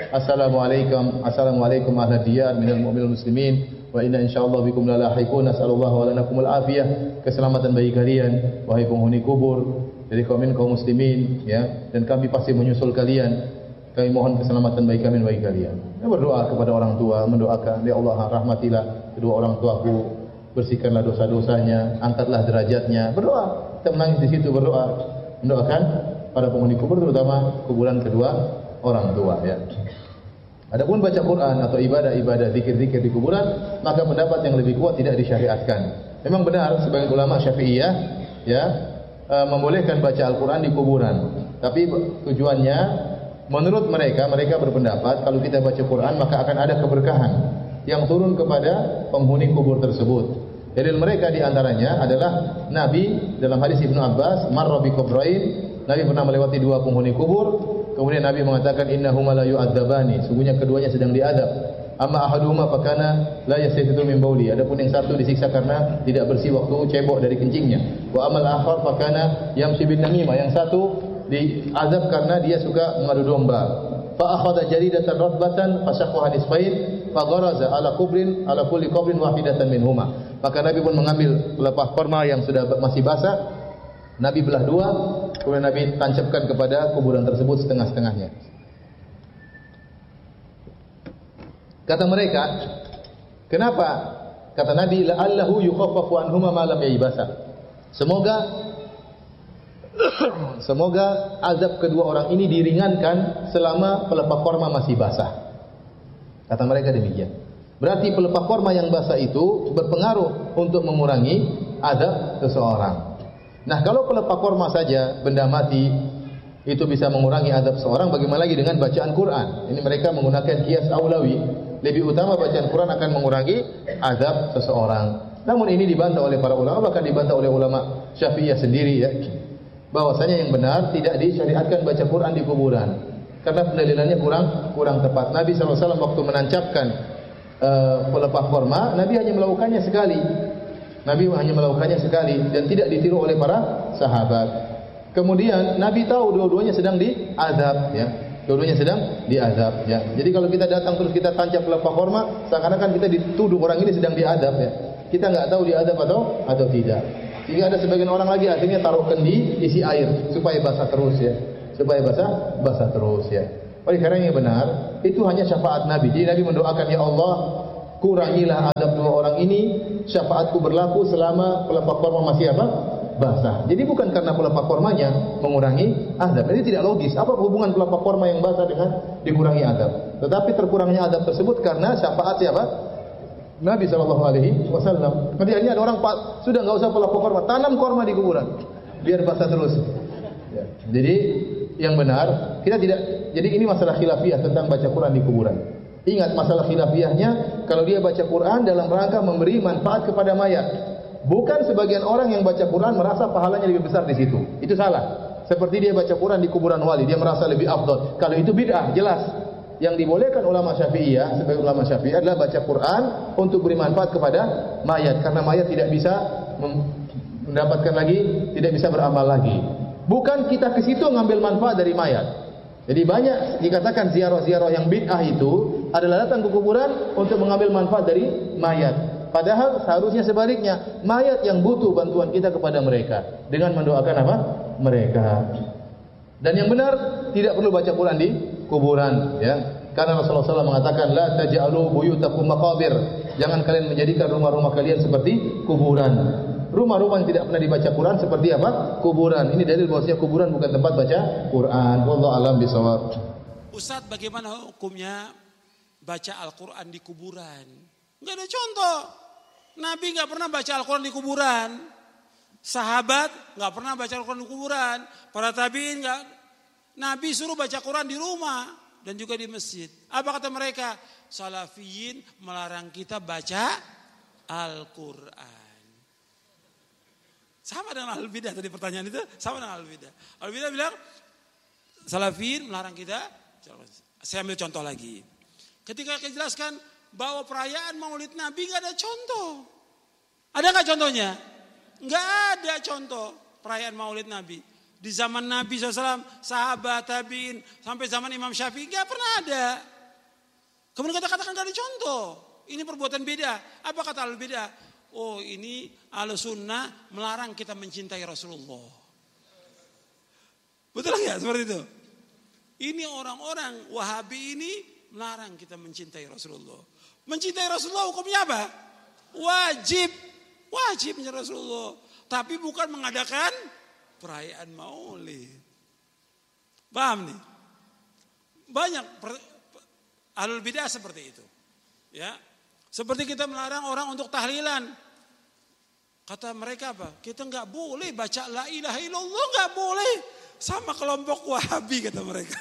Assalamualaikum ahlad diyar minal mu'minil muslimin wa inna insyaallah bikum lalahiqun, nasallallahu wa lanakumul afiyah. Keselamatan bagi kalian wahai penghuni kubur dari kaum muslimin, ya, dan kami pasti menyusul kalian. Kami mohon keselamatan bagi kami dan bagi kalian. Ya, berdoa kepada orang tua, mendoakan, "Ya Allah, rahmatilah kedua orang tuaku, bersihkanlah dosa-dosanya, angkatlah derajatnya." Berdoa, kita menangis di situ, berdoa, mendoakan para penghuni kubur, terutama kuburan kedua orang tua, ya. Adapun baca Quran atau ibadah-ibadah zikir-zikir di kuburan, maka pendapat yang lebih kuat tidak disyariatkan. Memang benar sebagian ulama Syafi'iyah, ya, membolehkan baca Al-Quran di kuburan. Tapi tujuannya, menurut mereka berpendapat kalau kita baca Quran maka akan ada keberkahan yang turun kepada penghuni kubur tersebut. Dalil mereka diantaranya adalah Nabi dalam hadis Ibnu Abbas, "Marra bi qabrain." Nabi pernah melewati dua penghuni kubur, kemudian Nabi mengatakan, "Innahuma la yu'adzabani." Sungguhnya keduanya sedang diadab. "Amma ahaduhuma fakana la yastafidu min bauli." Adapun yang satu disiksa karena tidak bersih waktu cebok dari kencingnya. "Wa amal akhar fakana yamshi bin namimah." Yang satu diazab karena dia suka mengadu domba. "Fa akhadha jaridatan ratbatan fasaqaha nisfain fa gharaza ala kulli qabrin wahidatan minhuma." Maka Nabi pun mengambil pelepah korma yang sudah masih basah, Nabi belah dua, kemudian Nabi tancapkan kepada kuburan tersebut setengah-setengahnya. Kata mereka, kenapa? Kata Nabi, "La'allahu yukhaffafu anhuma ma lam yaybasa." Semoga azab kedua orang ini diringankan selama pelepah korma masih basah. Kata mereka demikian. Berarti pelepah korma yang basah itu berpengaruh untuk mengurangi azab seseorang. Nah, kalau pelepah korma saja, benda mati, itu bisa mengurangi azab seorang, bagaimana lagi dengan bacaan Quran? Ini mereka menggunakan qiyas aulawi. Lebih utama bacaan Quran akan mengurangi azab seseorang. Namun ini dibantah oleh para ulama, bahkan dibantah oleh ulama Syafi'iyah sendiri, ya. Bahwasanya yang benar tidak disyariatkan baca Quran di kuburan. Karena pendalilannya kurang tepat. Nabi SAW waktu menancapkan pelepah korma, Nabi hanya melakukannya sekali. Dan tidak ditiru oleh para sahabat. Kemudian Nabi tahu dua-duanya sedang diazab, ya. Dua-duanya sedang diazab, ya. Jadi kalau kita datang terus kita tancap pelepah korma, seakan-akan kita dituduh orang ini sedang diazab, ya. Kita enggak tahu diazab atau tidak. Sehingga ada sebagian orang lagi akhirnya taruh kendi, isi air supaya basah terus ya. Supaya basah terus ya. Oleh karena yang benar, itu hanya syafaat Nabi. Jadi Nabi mendoakan, ya Allah, kurangilah adab dua orang ini, syafaatku berlaku selama pelepah korma masih apa? Basah. Jadi bukan karena pelepah kormanya mengurangi adab. Ini tidak logis. Apa hubungan pelepah korma yang basah dengan dikurangi adab? Tetapi terkurangnya adab tersebut karena syafaat siapa? Nabi SAW. Nanti ada orang sudah nggak usah pelepah korma, tanam korma di kuburan, biar basah terus. Ya. Jadi yang benar, kita tidak. Jadi ini masalah khilafiyah tentang baca Quran di kuburan. Ingat masalah khilafiyahnya, kalau dia baca Quran dalam rangka memberi manfaat kepada mayat. Bukan sebagian orang yang baca Quran merasa pahalanya lebih besar di situ. Itu salah. Seperti dia baca Quran di kuburan wali, dia merasa lebih afdal. Kalau itu bid'ah, jelas. Yang dibolehkan ulama Syafi'iyah, sebagai ulama Syafi'iyah adalah baca Quran untuk beri manfaat kepada mayat, karena mayat tidak bisa mendapatkan lagi, tidak bisa beramal lagi. Bukan kita ke situ ngambil manfaat dari mayat. Jadi banyak dikatakan ziarah-ziarah yang bid'ah itu adalah datang ke kuburan untuk mengambil manfaat dari mayat. Padahal seharusnya sebaliknya, mayat yang butuh bantuan kita kepada mereka dengan mendoakan apa? Mereka. Dan yang benar, tidak perlu baca Quran di kuburan, ya. Karena Rasulullah SAW mengatakan, la taj'alu buyutakum maqabir. Jangan kalian menjadikan rumah-rumah kalian seperti kuburan. Rumah-rumah yang tidak pernah dibaca Quran seperti apa? Kuburan. Ini dalil bahwasanya kuburan bukan tempat baca Quran. Wallahu a'lam bishawab. Ustaz, bagaimana hukumnya baca Al-Quran di kuburan? Enggak ada contoh. Nabi enggak pernah baca Al-Quran di kuburan. Sahabat enggak pernah baca Al-Quran di kuburan. Para tabi'in enggak. Nabi suruh baca Quran di rumah dan juga di masjid. Apa kata mereka? Salafiyin melarang kita baca Al-Quran. Sama dengan Ahlul Bidah tadi pertanyaan itu, sama dengan Ahlul Bidah. Ahlul Bidah bilang, Salafiyin melarang kita. Saya ambil contoh lagi. Ketika kita jelaskan bahwa perayaan Maulid Nabi nggak ada contoh. Ada nggak contohnya? Nggak ada contoh perayaan Maulid Nabi. Di zaman Nabi SAW, sahabat, tabi'in, sampai zaman Imam Syafi'i nggak pernah ada. Kemudian kita katakan nggak ada contoh. Ini perbuatan beda. Apa kata Ahlul Bidah? Oh, ini Ahlussunnah melarang kita mencintai Rasulullah. Betul nggak seperti itu? Ini orang-orang Wahabi ini melarang kita mencintai Rasulullah. Mencintai Rasulullah hukumnya apa? Wajib mencintai Rasulullah. Tapi bukan mengadakan perayaan Maulid. Paham nih? Banyak Ahlul Bidah seperti itu. Ya. Seperti kita melarang orang untuk tahlilan. Kata mereka apa? Kita nggak boleh baca la ilaha illallah, nggak boleh. Sama kelompok Wahabi kata mereka.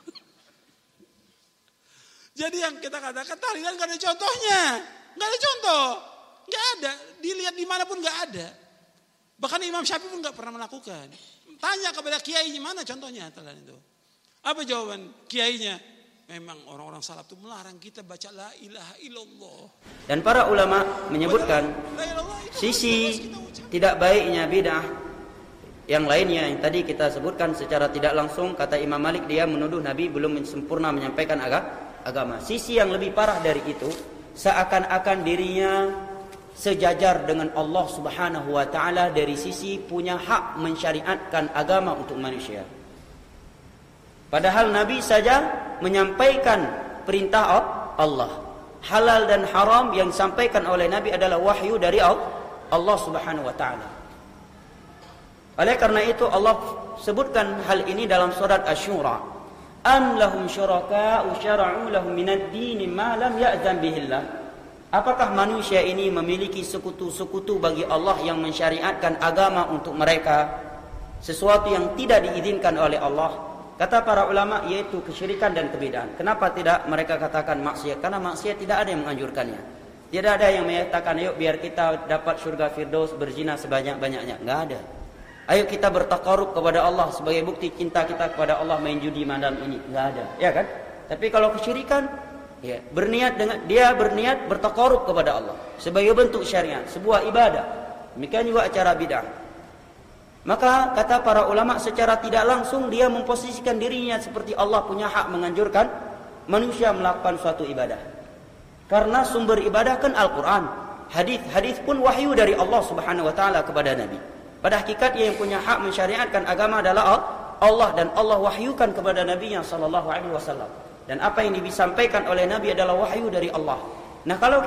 Jadi yang kita katakan tahlilan nggak ada contohnya, nggak ada contoh, nggak ada. Dilihat dimanapun nggak ada. Bahkan Imam Syafi'i pun nggak pernah melakukan. Tanya kepada kiainya mana contohnya tahlilan itu? Apa jawaban kiainya? Memang orang-orang salaf itu melarang kita baca la ilaha illallah. Dan para ulama menyebutkan sisi tidak baiknya bid'ah yang lainnya yang tadi kita sebutkan secara tidak langsung. Kata Imam Malik, dia menuduh Nabi belum sempurna menyampaikan agama. Sisi yang lebih parah dari itu, seakan-akan dirinya sejajar dengan Allah Subhanahu wa taala dari sisi punya hak mensyariatkan agama untuk manusia. Padahal Nabi saja menyampaikan perintah Allah. Halal dan haram yang disampaikan oleh Nabi adalah wahyu dari Allah Subhanahu wa taala. Oleh karena itu Allah sebutkan hal ini dalam surat Asy-Syura. Am lahum syuraka'u syara'u lahum minad dini ma lam ya'zan bihillah. Apakah manusia ini memiliki sekutu-sekutu bagi Allah yang mensyariatkan agama untuk mereka, sesuatu yang tidak diizinkan oleh Allah? Kata para ulama, yaitu kesyirikan dan kebid'ahan. Kenapa tidak mereka katakan maksiat? Karena maksiat tidak ada yang menganjurkannya. Tidak ada yang menyatakan, ayo biar kita dapat surga Firdaus berzina sebanyak-banyaknya. Enggak ada. Ayo kita bertakarub kepada Allah sebagai bukti cinta kita kepada Allah, main judi malam ini. Enggak ada, ya kan? Tapi kalau kesyirikan, ya, dia berniat bertakarub kepada Allah sebagai bentuk syariat, sebuah ibadah. Demikian juga acara bid'ah. Maka kata para ulama, secara tidak langsung dia memposisikan dirinya seperti Allah punya hak menganjurkan manusia melakukan suatu ibadah. Karena sumber ibadah kan Al-Quran. Hadis pun wahyu dari Allah Subhanahu wa taala kepada Nabi. Pada hakikatnya yang punya hak mensyariatkan agama adalah Allah, dan Allah wahyukan kepada Nabi-Nya sallallahu alaihi wasallam. Dan apa yang disampaikan oleh Nabi adalah wahyu dari Allah. Nah, kalau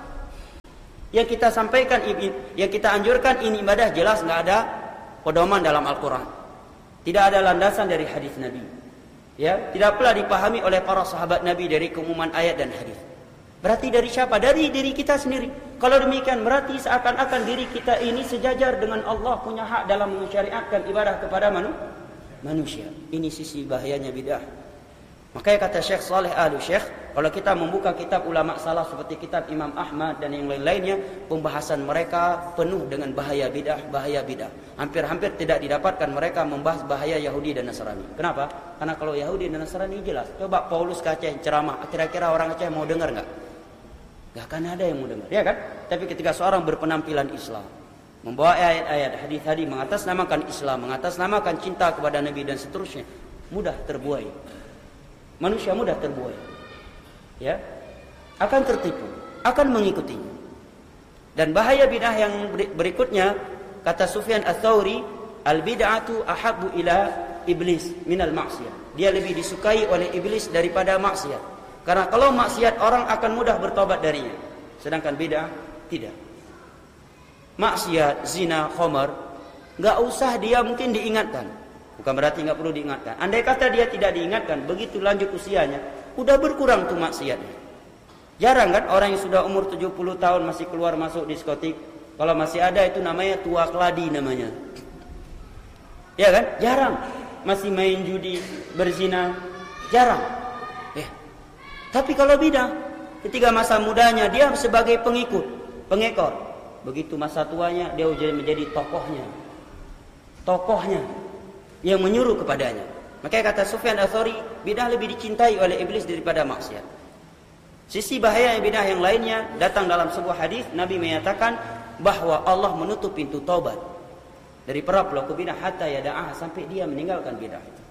yang kita sampaikan, yang kita anjurkan ini ibadah, jelas nggak ada pedoman dalam Al-Quran. Tidak ada landasan dari hadis Nabi. Ya, tidak pula dipahami oleh para sahabat Nabi dari keumuman ayat dan hadis. Berarti dari siapa? Dari diri kita sendiri. Kalau demikian berarti seakan-akan diri kita ini sejajar dengan Allah, punya hak dalam mensyariatkan ibadah kepada manusia. Ini sisi bahayanya bid'ah. Makanya kata Syekh Saleh Al-Syekh, kalau kita membuka kitab ulama salaf seperti kitab Imam Ahmad dan yang lain-lainnya, pembahasan mereka penuh dengan bahaya bid'ah. Hampir-hampir tidak didapatkan mereka membahas bahaya Yahudi dan Nasrani. Kenapa? Karena kalau Yahudi dan Nasrani jelas. Coba Paulus ke Aceh ceramah, kira-kira orang Aceh mau dengar nggak? Nggak akan ada yang mau dengar, ya kan? Tapi ketika seorang berpenampilan Islam, membawa ayat-ayat, hadis-hadis, mengatasnamakan Islam, mengatasnamakan cinta kepada Nabi dan seterusnya, mudah terbuai. Manusia mudah terbuai, ya, akan tertipu, akan mengikutinya. Dan bahaya bid'ah yang berikutnya, kata Sufyan Ats-Tsauri, al-bid'atu ahabbu ila iblis minal maksiyah. Dia lebih disukai oleh iblis daripada maksiat. Karena kalau maksiat orang akan mudah bertobat darinya, sedangkan bid'ah tidak. Maksiat, zina, khamar, nggak usah dia mungkin diingatkan. Bukan berarti nggak perlu diingatkan. Andai kata dia tidak diingatkan, begitu lanjut usianya, udah berkurang tuh maksiatnya. Jarang kan orang yang sudah umur 70 tahun masih keluar masuk diskotik. Kalau masih ada itu namanya tua keladi namanya. Ya kan? Jarang. Masih main judi, berzina, jarang. Ya. Tapi kalau bid'ah, ketika masa mudanya dia sebagai pengekor. Begitu masa tuanya dia menjadi tokohnya yang menyuruh kepadanya. Makanya kata Sufyan Ats-Tsauri, bid'ah lebih dicintai oleh iblis daripada maksiat. Sisi bahaya bid'ah yang lainnya datang dalam sebuah hadis, Nabi menyatakan bahwa Allah menutup pintu taubat dari para pelaku bid'ah hatta yada'ah, sampai dia meninggalkan bid'ah itu.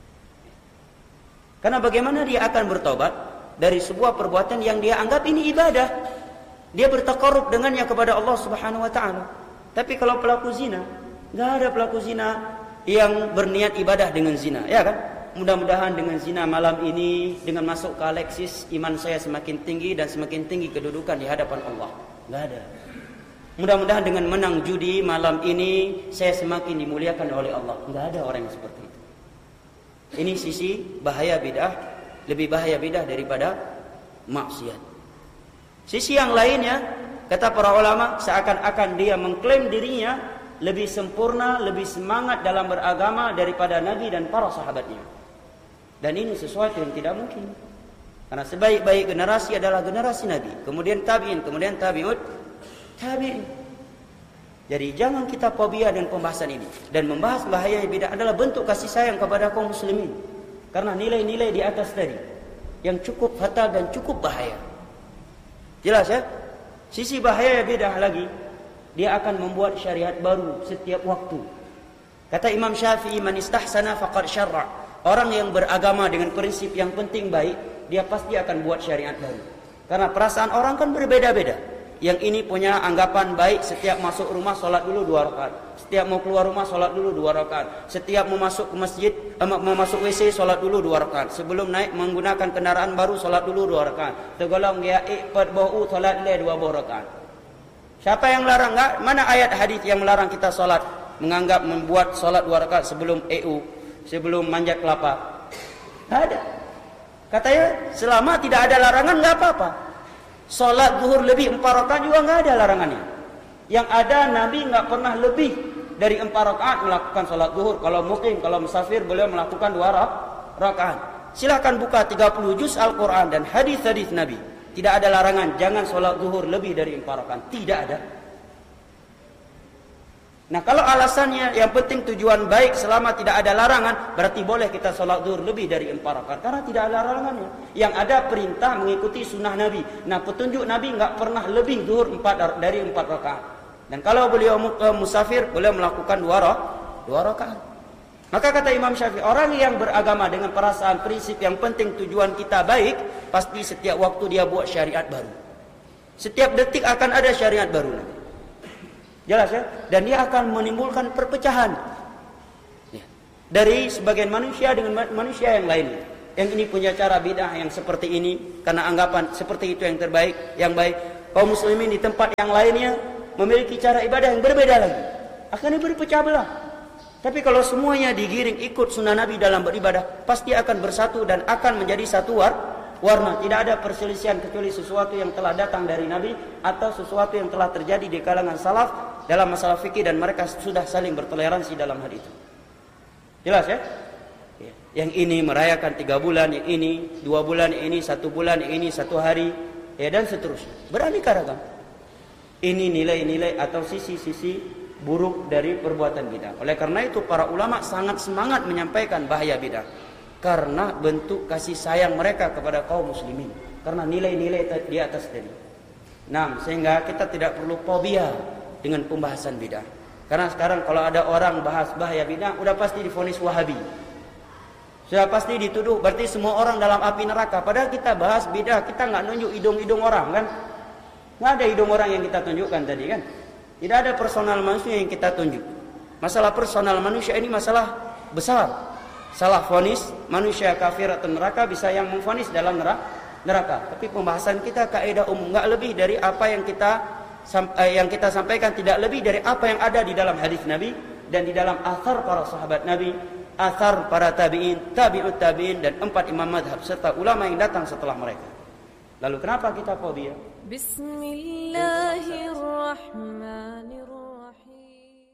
Karena bagaimana dia akan bertobat dari sebuah perbuatan yang dia anggap ini ibadah? Dia bertaqarrub dengannya kepada Allah Subhanahu wa taala. Tapi kalau pelaku zina, enggak ada pelaku zina yang berniat ibadah dengan zina, ya kan? Mudah-mudahan dengan zina malam ini, dengan masuk ke Alexis, iman saya semakin tinggi dan semakin tinggi kedudukan di hadapan Allah. Enggak ada. Mudah-mudahan dengan menang judi malam ini, saya semakin dimuliakan oleh Allah. Enggak ada orang yang seperti itu. Ini sisi bahaya bid'ah, lebih bahaya bid'ah daripada maksiat. Sisi yang lainnya, kata para ulama, seakan-akan dia mengklaim dirinya lebih sempurna, lebih semangat dalam beragama daripada Nabi dan para sahabatnya. Dan ini sesuatu yang tidak mungkin. Karena sebaik-baik generasi adalah generasi Nabi, kemudian tabi'in, kemudian tabi'in. Jadi jangan kita fobia dengan pembahasan ini. Dan membahas bahaya bid'ah adalah bentuk kasih sayang kepada kaum muslimin. Karena nilai-nilai di atas tadi yang cukup fatal dan cukup bahaya. Jelas ya? Sisi bahaya bid'ah lagi, dia akan membuat syariat baru setiap waktu. Kata Imam Syafi'i, man istahsana faqad syarra. Orang yang beragama dengan prinsip yang penting baik, dia pasti akan buat syariat baru. Karena perasaan orang kan berbeda-beda. Yang ini punya anggapan baik, setiap masuk rumah sholat dulu 2 rakaat. Setiap mau keluar rumah sholat dulu 2 rakaat. Setiap mau masuk ke masjid, mau masuk WC sholat dulu 2 rakaat. Sebelum naik menggunakan kendaraan baru sholat dulu 2 rakaat. Tegolong ya iqad bau sholat le 2 rakaat. Siapa yang larang? Enggak? Mana ayat hadis yang melarang kita sholat? Menganggap membuat sholat 2 rakaat sebelum sebelum manjat kelapa. Tidak ada. Katanya selama tidak ada larangan nggak apa-apa. Sholat zuhur lebih 4 rakaat juga nggak ada larangannya. Yang ada Nabi nggak pernah lebih dari 4 rakaat melakukan sholat zuhur. Kalau mukim, kalau musafir beliau melakukan 2 rakaat. Silakan buka 30 juz Al-Quran dan hadis-hadis Nabi. Tidak ada larangan, jangan sholat zuhur lebih dari 4 rakaat. Tidak ada. Nah kalau alasannya yang penting tujuan baik selama tidak ada larangan, berarti boleh kita sholat zuhur lebih dari 4 rakaat. Karena tidak ada larangannya. Yang ada perintah mengikuti sunnah Nabi. Nah petunjuk Nabi nggak pernah lebih zuhur dari 4 rakaat. Dan kalau beliau musafir, beliau melakukan 2 rakaat. Maka kata Imam Syafi'i, orang yang beragama dengan perasaan prinsip yang penting tujuan kita baik, pasti setiap waktu dia buat syariat baru. Setiap detik akan ada syariat baru nanti. Jelas ya? Dan dia akan menimbulkan perpecahan ya, dari sebagian manusia dengan manusia yang lainnya. Yang ini punya cara bid'ah yang seperti ini karena anggapan seperti itu yang terbaik, yang baik. Kaum muslimin di tempat yang lainnya memiliki cara ibadah yang berbeda lagi. Akan berpecah belah. Tapi kalau semuanya digiring ikut sunnah Nabi dalam beribadah, pasti akan bersatu dan akan menjadi satu warna. Tidak ada perselisihan kecuali sesuatu yang telah datang dari Nabi atau sesuatu yang telah terjadi di kalangan salaf dalam masalah fikih dan mereka sudah saling bertoleransi dalam hal itu. Jelas ya? Yang ini merayakan 3 bulan, yang ini 2 bulan, yang ini 1 bulan, yang ini 1 hari, ya dan seterusnya. Beraneka ragam. Ini nilai-nilai atau sisi-sisi buruk dari perbuatan bid'ah. Oleh karena itu para ulama sangat semangat menyampaikan bahaya bid'ah. Karena bentuk kasih sayang mereka kepada kaum muslimin. Karena nilai-nilai di atas tadi. Nah, sehingga kita tidak perlu fobia dengan pembahasan bid'ah. Karena sekarang kalau ada orang bahas bahaya bid'ah, udah pasti divonis Wahabi. Sudah pasti dituduh berarti semua orang dalam api neraka. Padahal kita bahas bid'ah, kita nggak nunjuk hidung-hidung orang kan? Nggak ada hidung orang yang kita tunjukkan tadi kan? Tidak ada personal manusia yang kita tunjuk. Masalah personal manusia ini masalah besar. Salah vonis manusia kafir atau neraka bisa yang memvonis dalam neraka. Tapi pembahasan kita kaidah umum, nggak lebih dari apa yang kita sampaikan, tidak lebih dari apa yang ada di dalam hadis Nabi dan di dalam athar para sahabat Nabi, athar para tabi'in, tabi'ut tabi'in dan 4 imam madhab serta ulama yang datang setelah mereka. Lalu kenapa kita fobia? Bismillahirrahmanirrahim.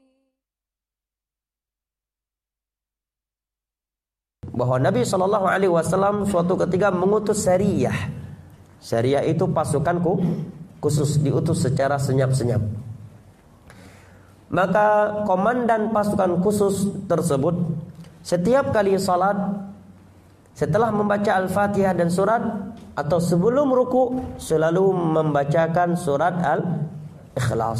Bahwa Nabi SAW suatu ketika mengutus sariyah. Sariyah itu pasukan khusus, diutus secara senyap-senyap. Maka komandan pasukan khusus tersebut setiap kali salat, setelah membaca Al-Fatihah dan surat atau sebelum ruku selalu membacakan surat Al-Ikhlas.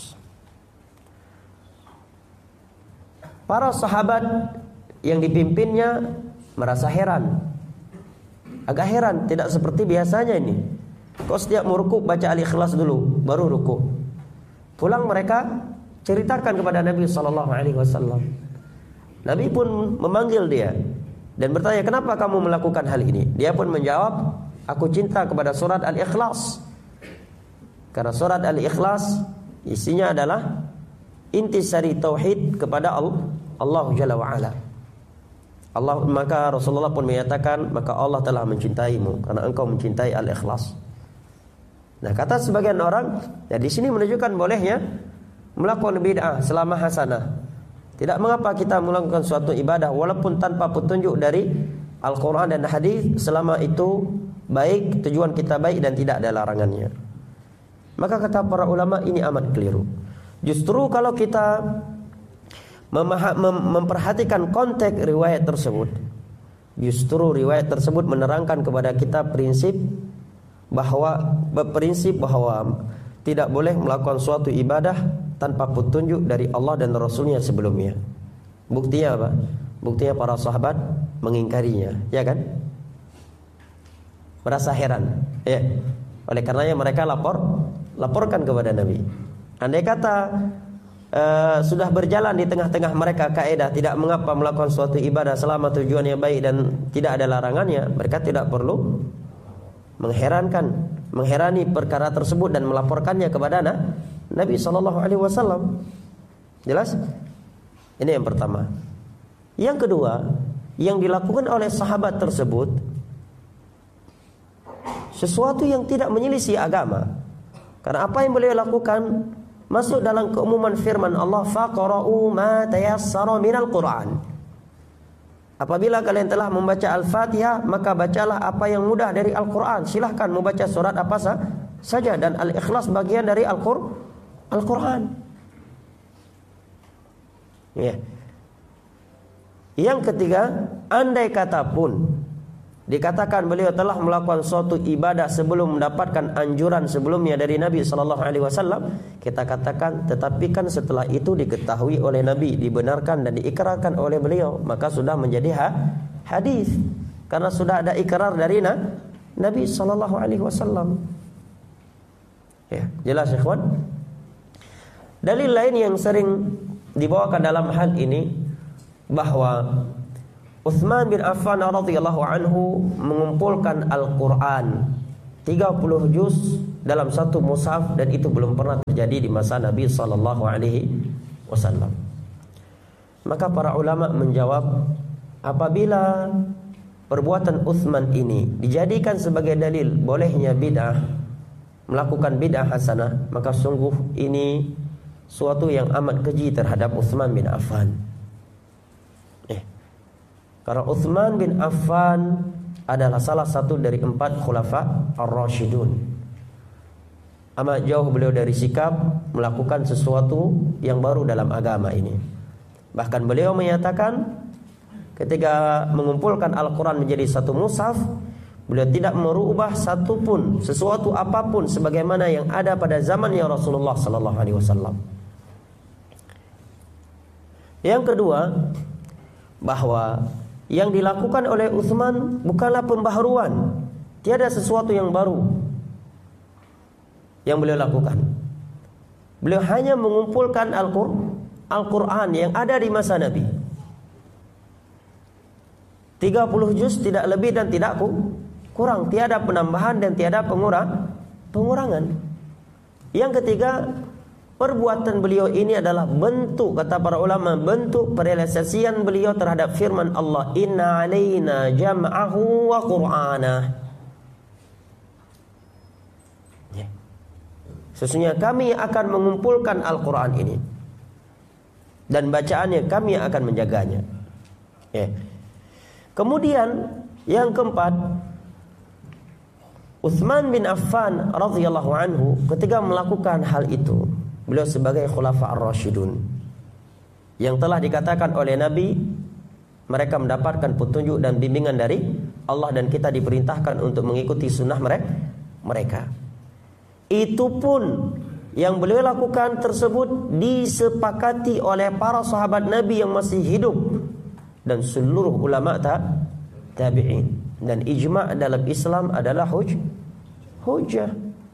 Para sahabat yang dipimpinnya merasa heran. Agak heran, tidak seperti biasanya ini. Kok setiap mau ruku baca Al-Ikhlas dulu baru ruku. Pulang mereka ceritakan kepada Nabi SAW. Nabi pun memanggil dia dan bertanya, kenapa kamu melakukan hal ini? Dia pun menjawab, aku cinta kepada surat Al-Ikhlas. Karena surat Al-Ikhlas isinya adalah intisari tauhid kepada Allah Jalla wa'ala. Maka Rasulullah pun menyatakan, maka Allah telah mencintaimu karena engkau mencintai Al-Ikhlas. Nah, kata sebagian orang, ya di sini menunjukkan bolehnya melakukan bid'ah selama hasanah. Tidak mengapa kita melakukan suatu ibadah walaupun tanpa petunjuk dari Al-Quran dan hadis selama itu baik, tujuan kita baik dan tidak ada larangannya. Maka kata para ulama ini amat keliru. Justru kalau kita memperhatikan konteks riwayat tersebut, justru riwayat tersebut menerangkan kepada kita prinsip bahwa tidak boleh melakukan suatu ibadah tanpa petunjuk dari Allah dan Rasulnya sebelumnya. Buktinya apa? Buktinya para sahabat mengingkarinya, ya kan? Merasa heran, ya. Oleh karenanya mereka laporkan kepada Nabi. Andai kata sudah berjalan di tengah-tengah mereka kaidah tidak mengapa melakukan suatu ibadah selama tujuannya baik dan tidak ada larangannya, mereka tidak perlu mengherani perkara tersebut dan melaporkannya kepada Nabi SAW. Jelas? Ini yang pertama. Yang kedua, yang dilakukan oleh sahabat tersebut sesuatu yang tidak menyelisih agama. Karena apa yang beliau lakukan masuk dalam keumuman firman Allah, faqra'u ma tayassara minal Qur'an. Apabila kalian telah membaca Al-Fatihah, maka bacalah apa yang mudah dari Al-Quran. Silahkan membaca surat apa saja. Dan Al-Ikhlas bagian dari Al-Quran. Ya. Yang ketiga, andai kata pun dikatakan beliau telah melakukan suatu ibadah sebelum mendapatkan anjuran sebelumnya dari Nabi SAW, kita katakan, tetapi kan setelah itu diketahui oleh Nabi, dibenarkan dan diikrarkan oleh beliau, maka sudah menjadi hadis karena sudah ada ikrar dari Nabi SAW. Ya, jelas ya ikhwan. Dalil lain yang sering dibawakan dalam hal ini bahwa Utsman bin Affan radhiyallahu anhu mengumpulkan Al-Qur'an 30 juz dalam satu mushaf, dan itu belum pernah terjadi di masa Nabi sallallahu alaihi wasallam. Maka para ulama menjawab, apabila perbuatan Utsman ini dijadikan sebagai dalil bolehnya bid'ah, melakukan bid'ah hasanah, maka sungguh ini suatu yang amat keji terhadap Utsman bin Affan. Karena Utsman bin Affan adalah salah satu dari 4 khulafa ar-rasyidun. Amat jauh beliau dari sikap melakukan sesuatu yang baru dalam agama ini. Bahkan beliau menyatakan ketika mengumpulkan Al-Quran menjadi satu mushaf, beliau tidak merubah satupun sesuatu apapun sebagaimana yang ada pada zamannya Rasulullah sallallahu alaihi wasallam. Yang kedua, bahwa yang dilakukan oleh Utsman bukanlah pembaharuan, tiada sesuatu yang baru yang beliau lakukan. Beliau hanya mengumpulkan Al-Quran yang ada di masa Nabi. 30 juz, tidak lebih dan tidak kurang, tiada penambahan dan tiada pengurangan. Yang ketiga, perbuatan beliau ini adalah bentuk, kata para ulama, bentuk perealisasian beliau terhadap firman Allah, inna alaina jam'ahu wa qur'anah. Sesungguhnya kami akan mengumpulkan Al-Quran ini, dan bacaannya kami akan menjaganya. Kemudian yang keempat, Utsman bin Affan radhiyallahu anhu ketika melakukan hal itu, beliau sebagai khulafa ar-rasyidun yang telah dikatakan oleh Nabi, mereka mendapatkan petunjuk dan bimbingan dari Allah, dan kita diperintahkan untuk mengikuti sunnah mereka. Itu pun yang beliau lakukan tersebut disepakati oleh para sahabat Nabi yang masih hidup dan seluruh ulama tabi'in, dan ijma' dalam Islam adalah hujjah.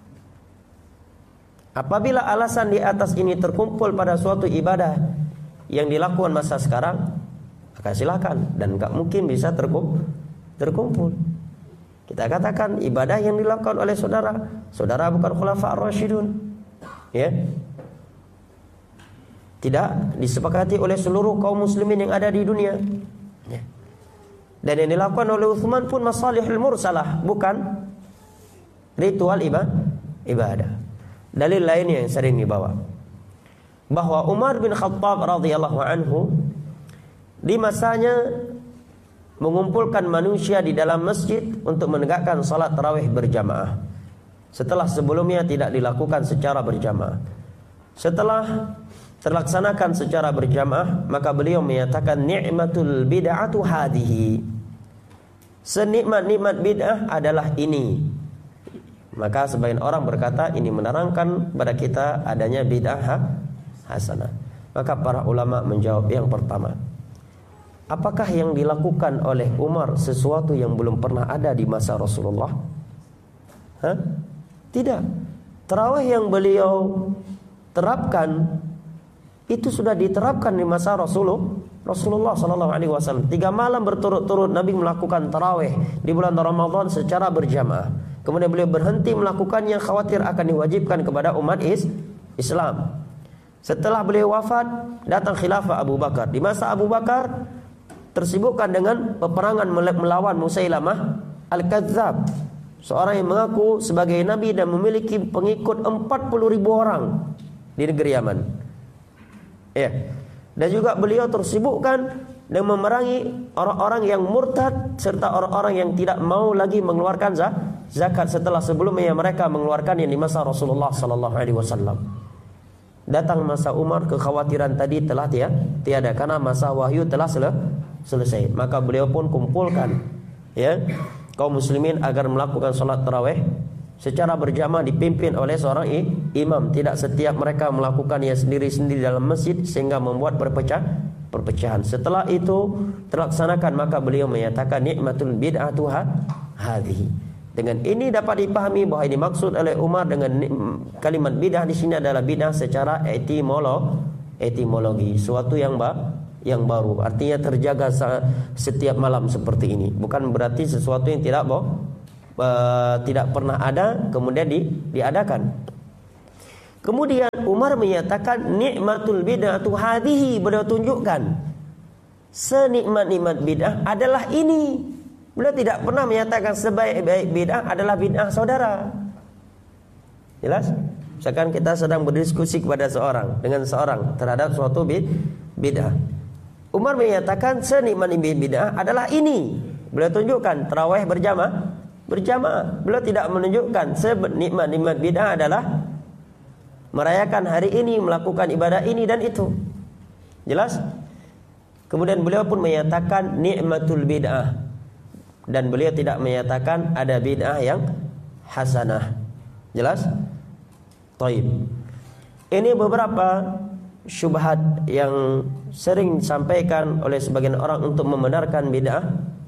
Apabila alasan di atas ini terkumpul pada suatu ibadah yang dilakukan masa sekarang, maka silakan, dan enggak mungkin bisa terkumpul. Kita katakan ibadah yang dilakukan oleh saudara bukan khulafa ar-rasyidun, ya, tidak disepakati oleh seluruh kaum muslimin yang ada di dunia, ya. Dan yang dilakukan oleh Utsman pun masalihul mursalah, bukan ritual ibadah. Dalil lainnya yang sering dibawa, bahwa Umar bin Khattab radhiyallahu anhu di masanya mengumpulkan manusia di dalam masjid untuk menegakkan salat tarawih berjamaah, setelah sebelumnya tidak dilakukan secara berjamaah. Setelah terlaksanakan secara berjamaah, maka beliau menyatakan, ni'matul bid'atu hadhihi, senikmat-nikmat bid'ah adalah ini. Maka sebagian orang berkata ini menerangkan pada kita adanya bid'ah hasanah. Maka para ulama menjawab, yang pertama, apakah yang dilakukan oleh Umar sesuatu yang belum pernah ada di masa Rasulullah? Tidak. Tarawih yang beliau terapkan itu sudah diterapkan di masa Rasulullah sallallahu alaihi wasallam. 3 malam berturut-turut Nabi melakukan tarawih di bulan Ramadan secara berjamaah. Kemudian beliau berhenti melakukannya khawatir akan diwajibkan kepada umat Islam. Setelah beliau wafat, datang khilafah Abu Bakar. Di masa Abu Bakar tersibukkan dengan peperangan melawan Musailamah Al-Kadzab, seorang yang mengaku sebagai nabi dan memiliki pengikut 40.000 orang di negeri Yaman. Dan juga beliau tersibukkan dengan memerangi orang-orang yang murtad serta orang-orang yang tidak mau lagi mengeluarkan zakat setelah sebelumnya mereka mengeluarkannya di masa Rasulullah sallallahu alaihi wasallam. Datang masa Umar, kekhawatiran tadi telah tiada karena masa wahyu telah selesai. Maka beliau pun kumpulkan kaum muslimin agar melakukan salat tarawih secara berjamaah dipimpin oleh seorang imam. Tidak setiap mereka melakukannya sendiri-sendiri dalam masjid sehingga membuat perpecahan. Setelah itu terlaksanakan, maka beliau menyatakan nikmatul bid'atu hadhihi. Dengan ini dapat dipahami bahwa ini maksud oleh Umar dengan kalimat bid'ah di sini adalah bid'ah secara etimologi, suatu yang baru. Artinya terjaga setiap malam seperti ini. Bukan berarti sesuatu yang tidak pernah ada kemudian diadakan. Kemudian Umar menyatakan nikmatul bid'atu hadhihi, beliau tunjukkan senikmat-nikmat bid'ah adalah ini. Beliau tidak pernah menyatakan sebaik-baik bid'ah adalah bid'ah saudara. Jelas? Misalkan kita sedang berdiskusi dengan seorang terhadap suatu bid'ah. Umar menyatakan senikmat-nikmat bid'ah adalah ini. Beliau tunjukkan tarawih berjamaah. Beliau tidak menunjukkan senikmat-nikmat bid'ah adalah merayakan hari ini, melakukan ibadah ini dan itu. Jelas? Kemudian beliau pun menyatakan nikmatul bid'ah. Dan beliau tidak menyatakan ada bid'ah yang hasanah. Jelas? Taib. Ini beberapa syubhat yang sering disampaikan oleh sebagian orang untuk membenarkan bid'ah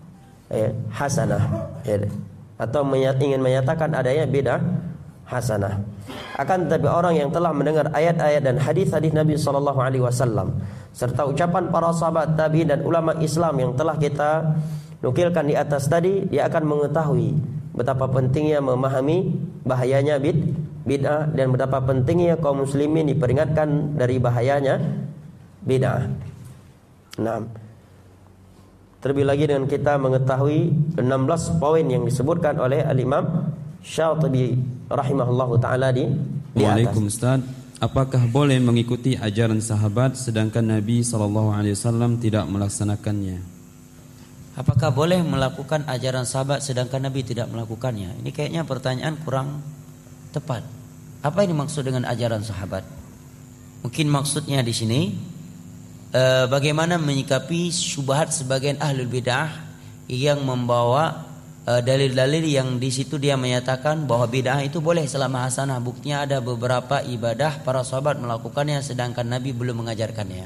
hasanah, atau ingin menyatakan adanya bid'ah hasanah. Akan tetapi orang yang telah mendengar ayat-ayat dan hadis-hadis Nabi SAW serta ucapan para sahabat tabi'in dan ulama Islam yang telah kita nukilkan di atas tadi, dia akan mengetahui betapa pentingnya memahami bahayanya bid'ah dan betapa pentingnya kaum muslimin diperingatkan dari bahayanya bid'ah. Nah, terlebih lagi dengan kita mengetahui 16 poin yang disebutkan oleh Al-Imam Syatibi rahimahullahu taala di atas. Waalaikumsalam Ustaz, apakah boleh mengikuti ajaran sahabat sedangkan Nabi SAW tidak melaksanakannya? Apakah boleh melakukan ajaran sahabat sedangkan Nabi tidak melakukannya? Ini kayaknya pertanyaan kurang tepat. Apa ini maksud dengan ajaran sahabat? Mungkin maksudnya di sini bagaimana menyikapi syubhat sebagian ahlul bid'ah yang membawa dalil-dalil yang di situ dia menyatakan bahwa bid'ah itu boleh selama hasanah. Buktinya ada beberapa ibadah para sahabat melakukannya sedangkan Nabi belum mengajarkannya.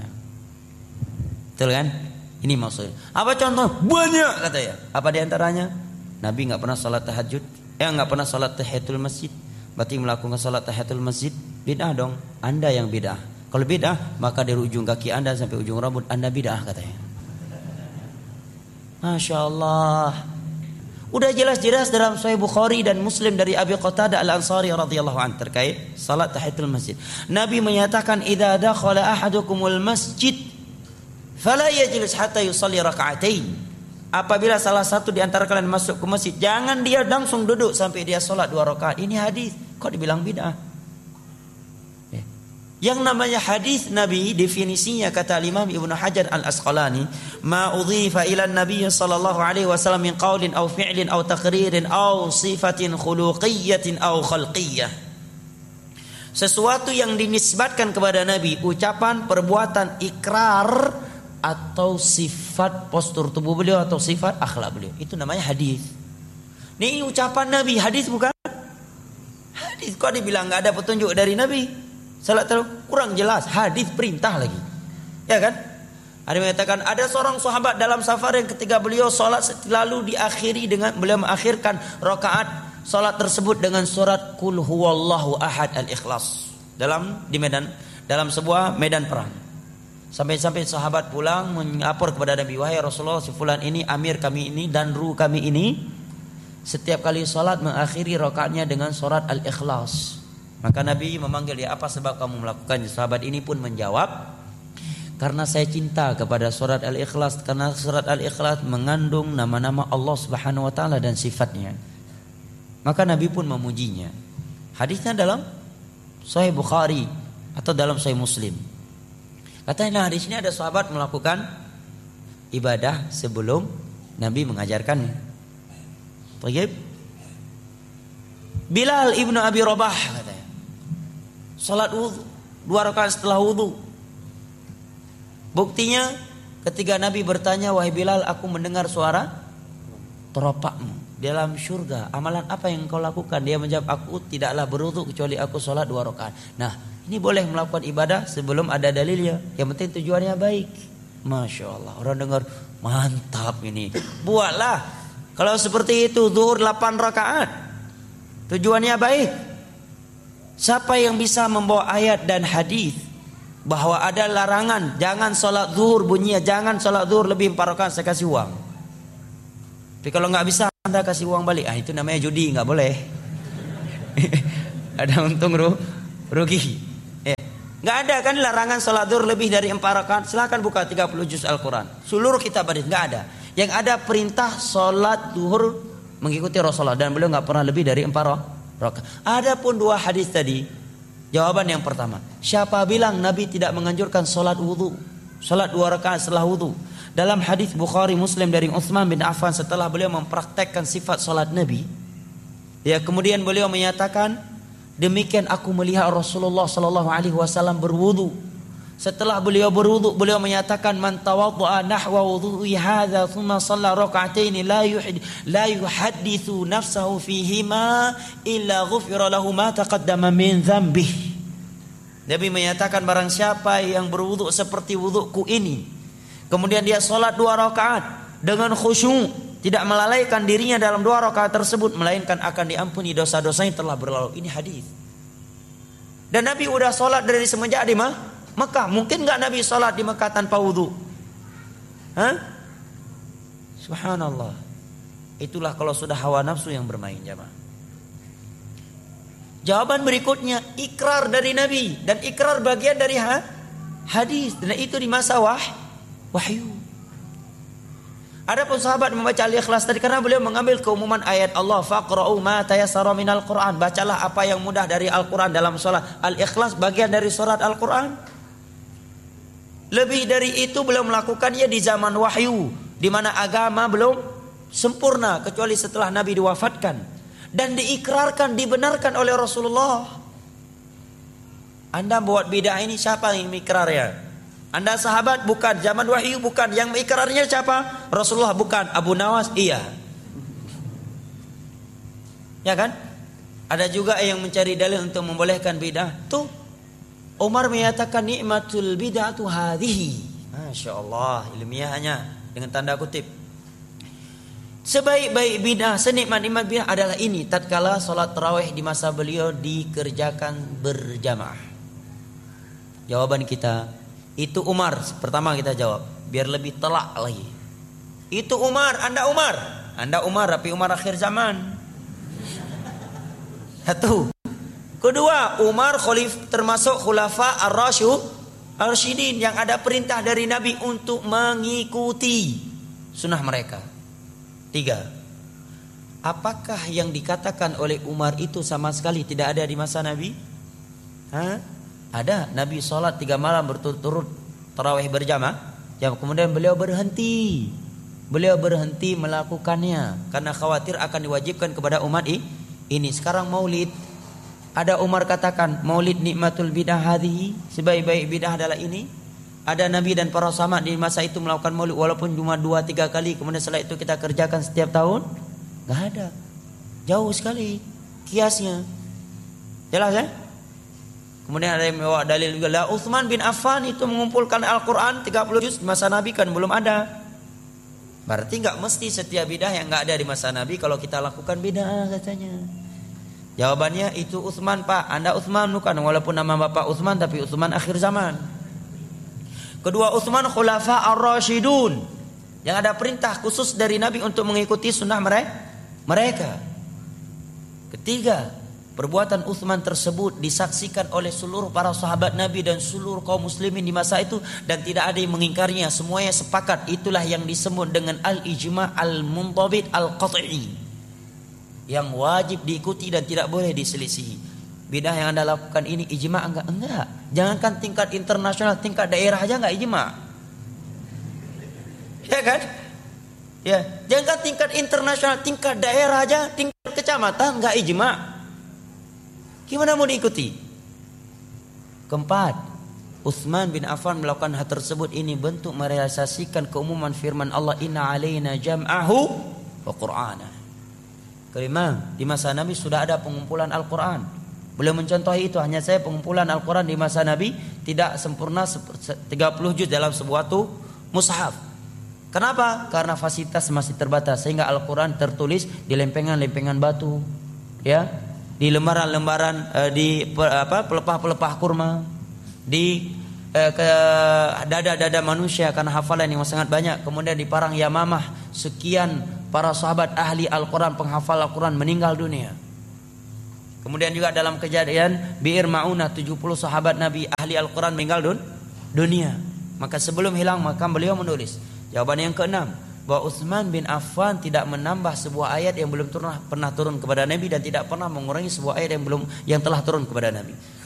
Betul kan? Ini maksudnya. Apa contoh? Banyak katanya. Apa diantaranya? Nabi nggak pernah salat tahajud, nggak pernah salat tahiyatul masjid. Berarti melakukan salat tahiyatul masjid bid'ah dong. Anda yang bid'ah. Kalau bid'ah maka dari ujung kaki Anda sampai ujung rambut Anda bid'ah katanya. Masya Allah. Udah jelas-jelas dalam Sahih Bukhari dan Muslim dari Abi Qatadah Al-Ansari radhiyallahu anhu terkait salat tahiyatul masjid. Nabi menyatakan idza dakhala ahadukumul masjid fala yajlis hatta yusalli raka'atain. Apabila salah satu di antara kalian masuk ke masjid, jangan dia langsung duduk sampai dia salat 2 rakaat. Ini hadis, kok dibilang bid'ah? Yang namanya hadis Nabi definisinya kata Imam Ibnu Hajar Al-Asqalani, ma udhifa ila Nabi sallallahu alaihi wasallam min qaulin aw fi'lin aw taqririn aw sifatin khuluqiyyatin aw khalqiyyah. Sesuatu yang dinisbatkan kepada Nabi, ucapan, perbuatan, ikrar atau sifat postur tubuh beliau atau sifat akhlak beliau, itu namanya hadis. Ini ucapan Nabi, hadis bukan? Hadis kok dibilang enggak ada petunjuk dari Nabi? Salat kurang jelas, hadis perintah lagi. Ya kan? Ada mengatakan ada seorang sahabat dalam safar yang ketika beliau salat lalu diakhiri dengan beliau mengakhirkan rakaat salat tersebut dengan surat Qul huwallahu ahad al-Ikhlas dalam sebuah medan perang. Sampai-sampai sahabat pulang melapor kepada Nabi, wahai Rasulullah, si fulan ini amir kami ini dan ru kami ini setiap kali salat mengakhiri rakaatnya dengan surat Al-Ikhlas. Maka Nabi memanggil dia, apa sebab kamu melakukannya? Sahabat ini pun menjawab, karena saya cinta kepada surat Al-Ikhlas, karena surat Al-Ikhlas mengandung nama-nama Allah Subhanahu wa taala dan sifatnya. Maka Nabi pun memujinya. Hadisnya dalam Sahih Bukhari atau dalam Sahih Muslim. Katanya di sini ada sahabat melakukan ibadah sebelum Nabi mengajarkannya. Baik. Bilal ibnu Abi Rabah katanya, salat wudu 2 rakaat setelah wudu. Buktinya ketika Nabi bertanya, wahai Bilal, aku mendengar suara teropakmu dalam surga. Amalan apa yang kau lakukan? Dia menjawab, aku tidaklah berwudu kecuali aku salat 2 rakaat. Nah, ini boleh melakukan ibadah sebelum ada dalilnya. Yang penting tujuannya baik. Masya Allah. Orang dengar, mantap ini. Buatlah. Kalau seperti itu zuhur 8 rakaat. Tujuannya baik. Siapa yang bisa membawa ayat dan hadis bahwa ada larangan jangan sholat zuhur, bunyinya jangan sholat zuhur lebih 4 rakaat, saya kasih uang. Tapi kalau nggak bisa Anda kasih uang balik. Itu namanya judi, nggak boleh. Ada untung rugi. Nggak ada kan larangan sholat zuhur lebih dari 4 rakaat. Silakan buka 30 juz Al-Quran. Seluruh kitab hadis nggak ada. Yang ada perintah sholat zuhur mengikuti Rasulullah dan beliau nggak pernah lebih dari 4 rakaat. Adapun 2 hadis tadi, jawaban yang pertama, siapa bilang Nabi tidak menganjurkan sholat wudu, sholat 2 rakaat setelah wudu? Dalam hadis Bukhari Muslim dari Utsman bin Affan setelah beliau mempraktekkan sifat sholat Nabi, ya kemudian beliau menyatakan, demikian aku melihat Rasulullah sallallahu alaihi wasallam berwudu. Setelah beliau berwudu, beliau menyatakan, man tawaddaa nahwa wudu'i hadza thumma shalla rak'ataini la yuhadditsu nafsahu fihima illa ghufira lahu ma taqaddama min dzambih. Nabi menyatakan, barang siapa yang berwudu seperti wuduku ini, kemudian dia salat 2 rakaat dengan khusyuk, tidak melalaikan dirinya dalam 2 rakaat tersebut, melainkan akan diampuni dosa-dosanya telah berlalu. Ini hadis. Dan Nabi udah salat dari semenjak di Mekah. Mungkin enggak Nabi salat di Mekah tanpa wudu? Subhanallah. Itulah kalau sudah hawa nafsu yang bermain, jemaah. Jawaban berikutnya, ikrar dari Nabi, dan ikrar bagian dari hadis, dan itu di masa wahyu. Adapun sahabat membaca Al-Ikhlas tadi karena beliau mengambil keumuman ayat Allah, faqra'u ma tayassara minal Qur'an, bacalah apa yang mudah dari Al-Qur'an dalam salat. Al-Ikhlas bagian dari surat Al-Qur'an. Lebih dari itu beliau melakukannya di zaman wahyu, di mana agama belum sempurna kecuali setelah Nabi diwafatkan, dan diikrarkan, dibenarkan oleh Rasulullah. Anda buat bidah ini, siapa yang mengikrarnya? Anda sahabat? Bukan. Zaman wahyu? Bukan. Yang mengikrarnya siapa? Rasulullah? Bukan. Abu Nawas? Iya. Ya kan? Ada juga yang mencari dalil untuk membolehkan bidah. Tuh Umar menyatakan, nikmatul bid'atu hadhihi. Masya Allah, ilmiahnya dengan tanda kutip. Sebaik-baik bidah, senikmat-nikmat bidah adalah ini, tatkala salat tarawih di masa beliau dikerjakan berjamaah. Jawaban kita, itu Umar. Pertama kita jawab, biar lebih telak lagi. Itu Umar, Anda Umar. Anda Umar, tapi Umar akhir zaman. Satu. Kedua, Umar termasuk khulafa ar-rasyidin yang ada perintah dari Nabi untuk mengikuti sunnah mereka. 3. Apakah yang dikatakan oleh Umar itu sama sekali tidak ada di masa Nabi? Ada. Nabi sholat 3 malam berturut-turut tarawih berjamaah, yang kemudian beliau berhenti melakukannya karena khawatir akan diwajibkan kepada umat ini. Sekarang maulid, ada Umar katakan maulid nikmatul bidah hadhihi, sebaik-baik bidah adalah ini. Ada Nabi dan para sahabat di masa itu melakukan maulid walaupun cuma 2-3 kali, kemudian setelah itu kita kerjakan setiap tahun? Enggak ada. Jauh sekali kiasnya. Jelas ya? Kemudian ada yang membawa dalil juga, lah Utsman bin Affan itu mengumpulkan Al-Quran 30 juz di masa Nabi kan belum ada. Berarti enggak mesti setiap bidah yang enggak ada di masa Nabi kalau kita lakukan bidah katanya. Jawabannya, itu Utsman Pak, Anda Utsman bukan, walaupun nama Bapak Utsman tapi Utsman akhir zaman. Kedua, Utsman khulafa ar-rasyidun yang ada perintah khusus dari Nabi untuk mengikuti sunnah mereka. Ketiga, perbuatan Utsman tersebut disaksikan oleh seluruh para sahabat Nabi dan seluruh kaum muslimin di masa itu, dan tidak ada yang mengingkarinya, semuanya sepakat. Itulah yang disebut dengan al-ijma' al-muntabit al-qat'i, yang wajib diikuti dan tidak boleh diselisihi. Bidah yang Anda lakukan ini ijma' enggak. Jangankan tingkat internasional, tingkat daerah aja enggak ijma'. Ya kan? Ya, jangankan tingkat internasional, tingkat daerah aja, tingkat kecamatan enggak ijma'. Gimana mau diikuti? Keempat, Utsman bin Affan melakukan hal tersebut ini bentuk merealisasikan keumuman firman Allah, inna alaina jam'ahu wa qur'ana. Kelima, di masa Nabi sudah ada pengumpulan Al-Quran. Beliau mencontohi itu, hanya saya pengumpulan Al-Quran di masa Nabi tidak sempurna 30 juz dalam sebuah mushaf. Kenapa? Karena fasilitas masih terbatas sehingga Al-Quran tertulis di lempengan-lempengan batu, ya, di lembaran-lembaran, di pelepah-pelepah kurma, di ke dada-dada manusia karena hafalan yang sangat banyak. Kemudian di Parang Yamamah sekian para sahabat ahli Al-Quran, penghafal Al-Quran meninggal dunia. Kemudian juga dalam kejadian Bi'ir Ma'unah 70 sahabat Nabi ahli Al-Quran meninggal dunia. Maka sebelum hilang maka beliau menulis. Jawaban yang keenam, bahwa Utsman bin Affan tidak menambah sebuah ayat yang belum pernah turun kepada Nabi dan tidak pernah mengurangi sebuah ayat yang telah turun kepada Nabi.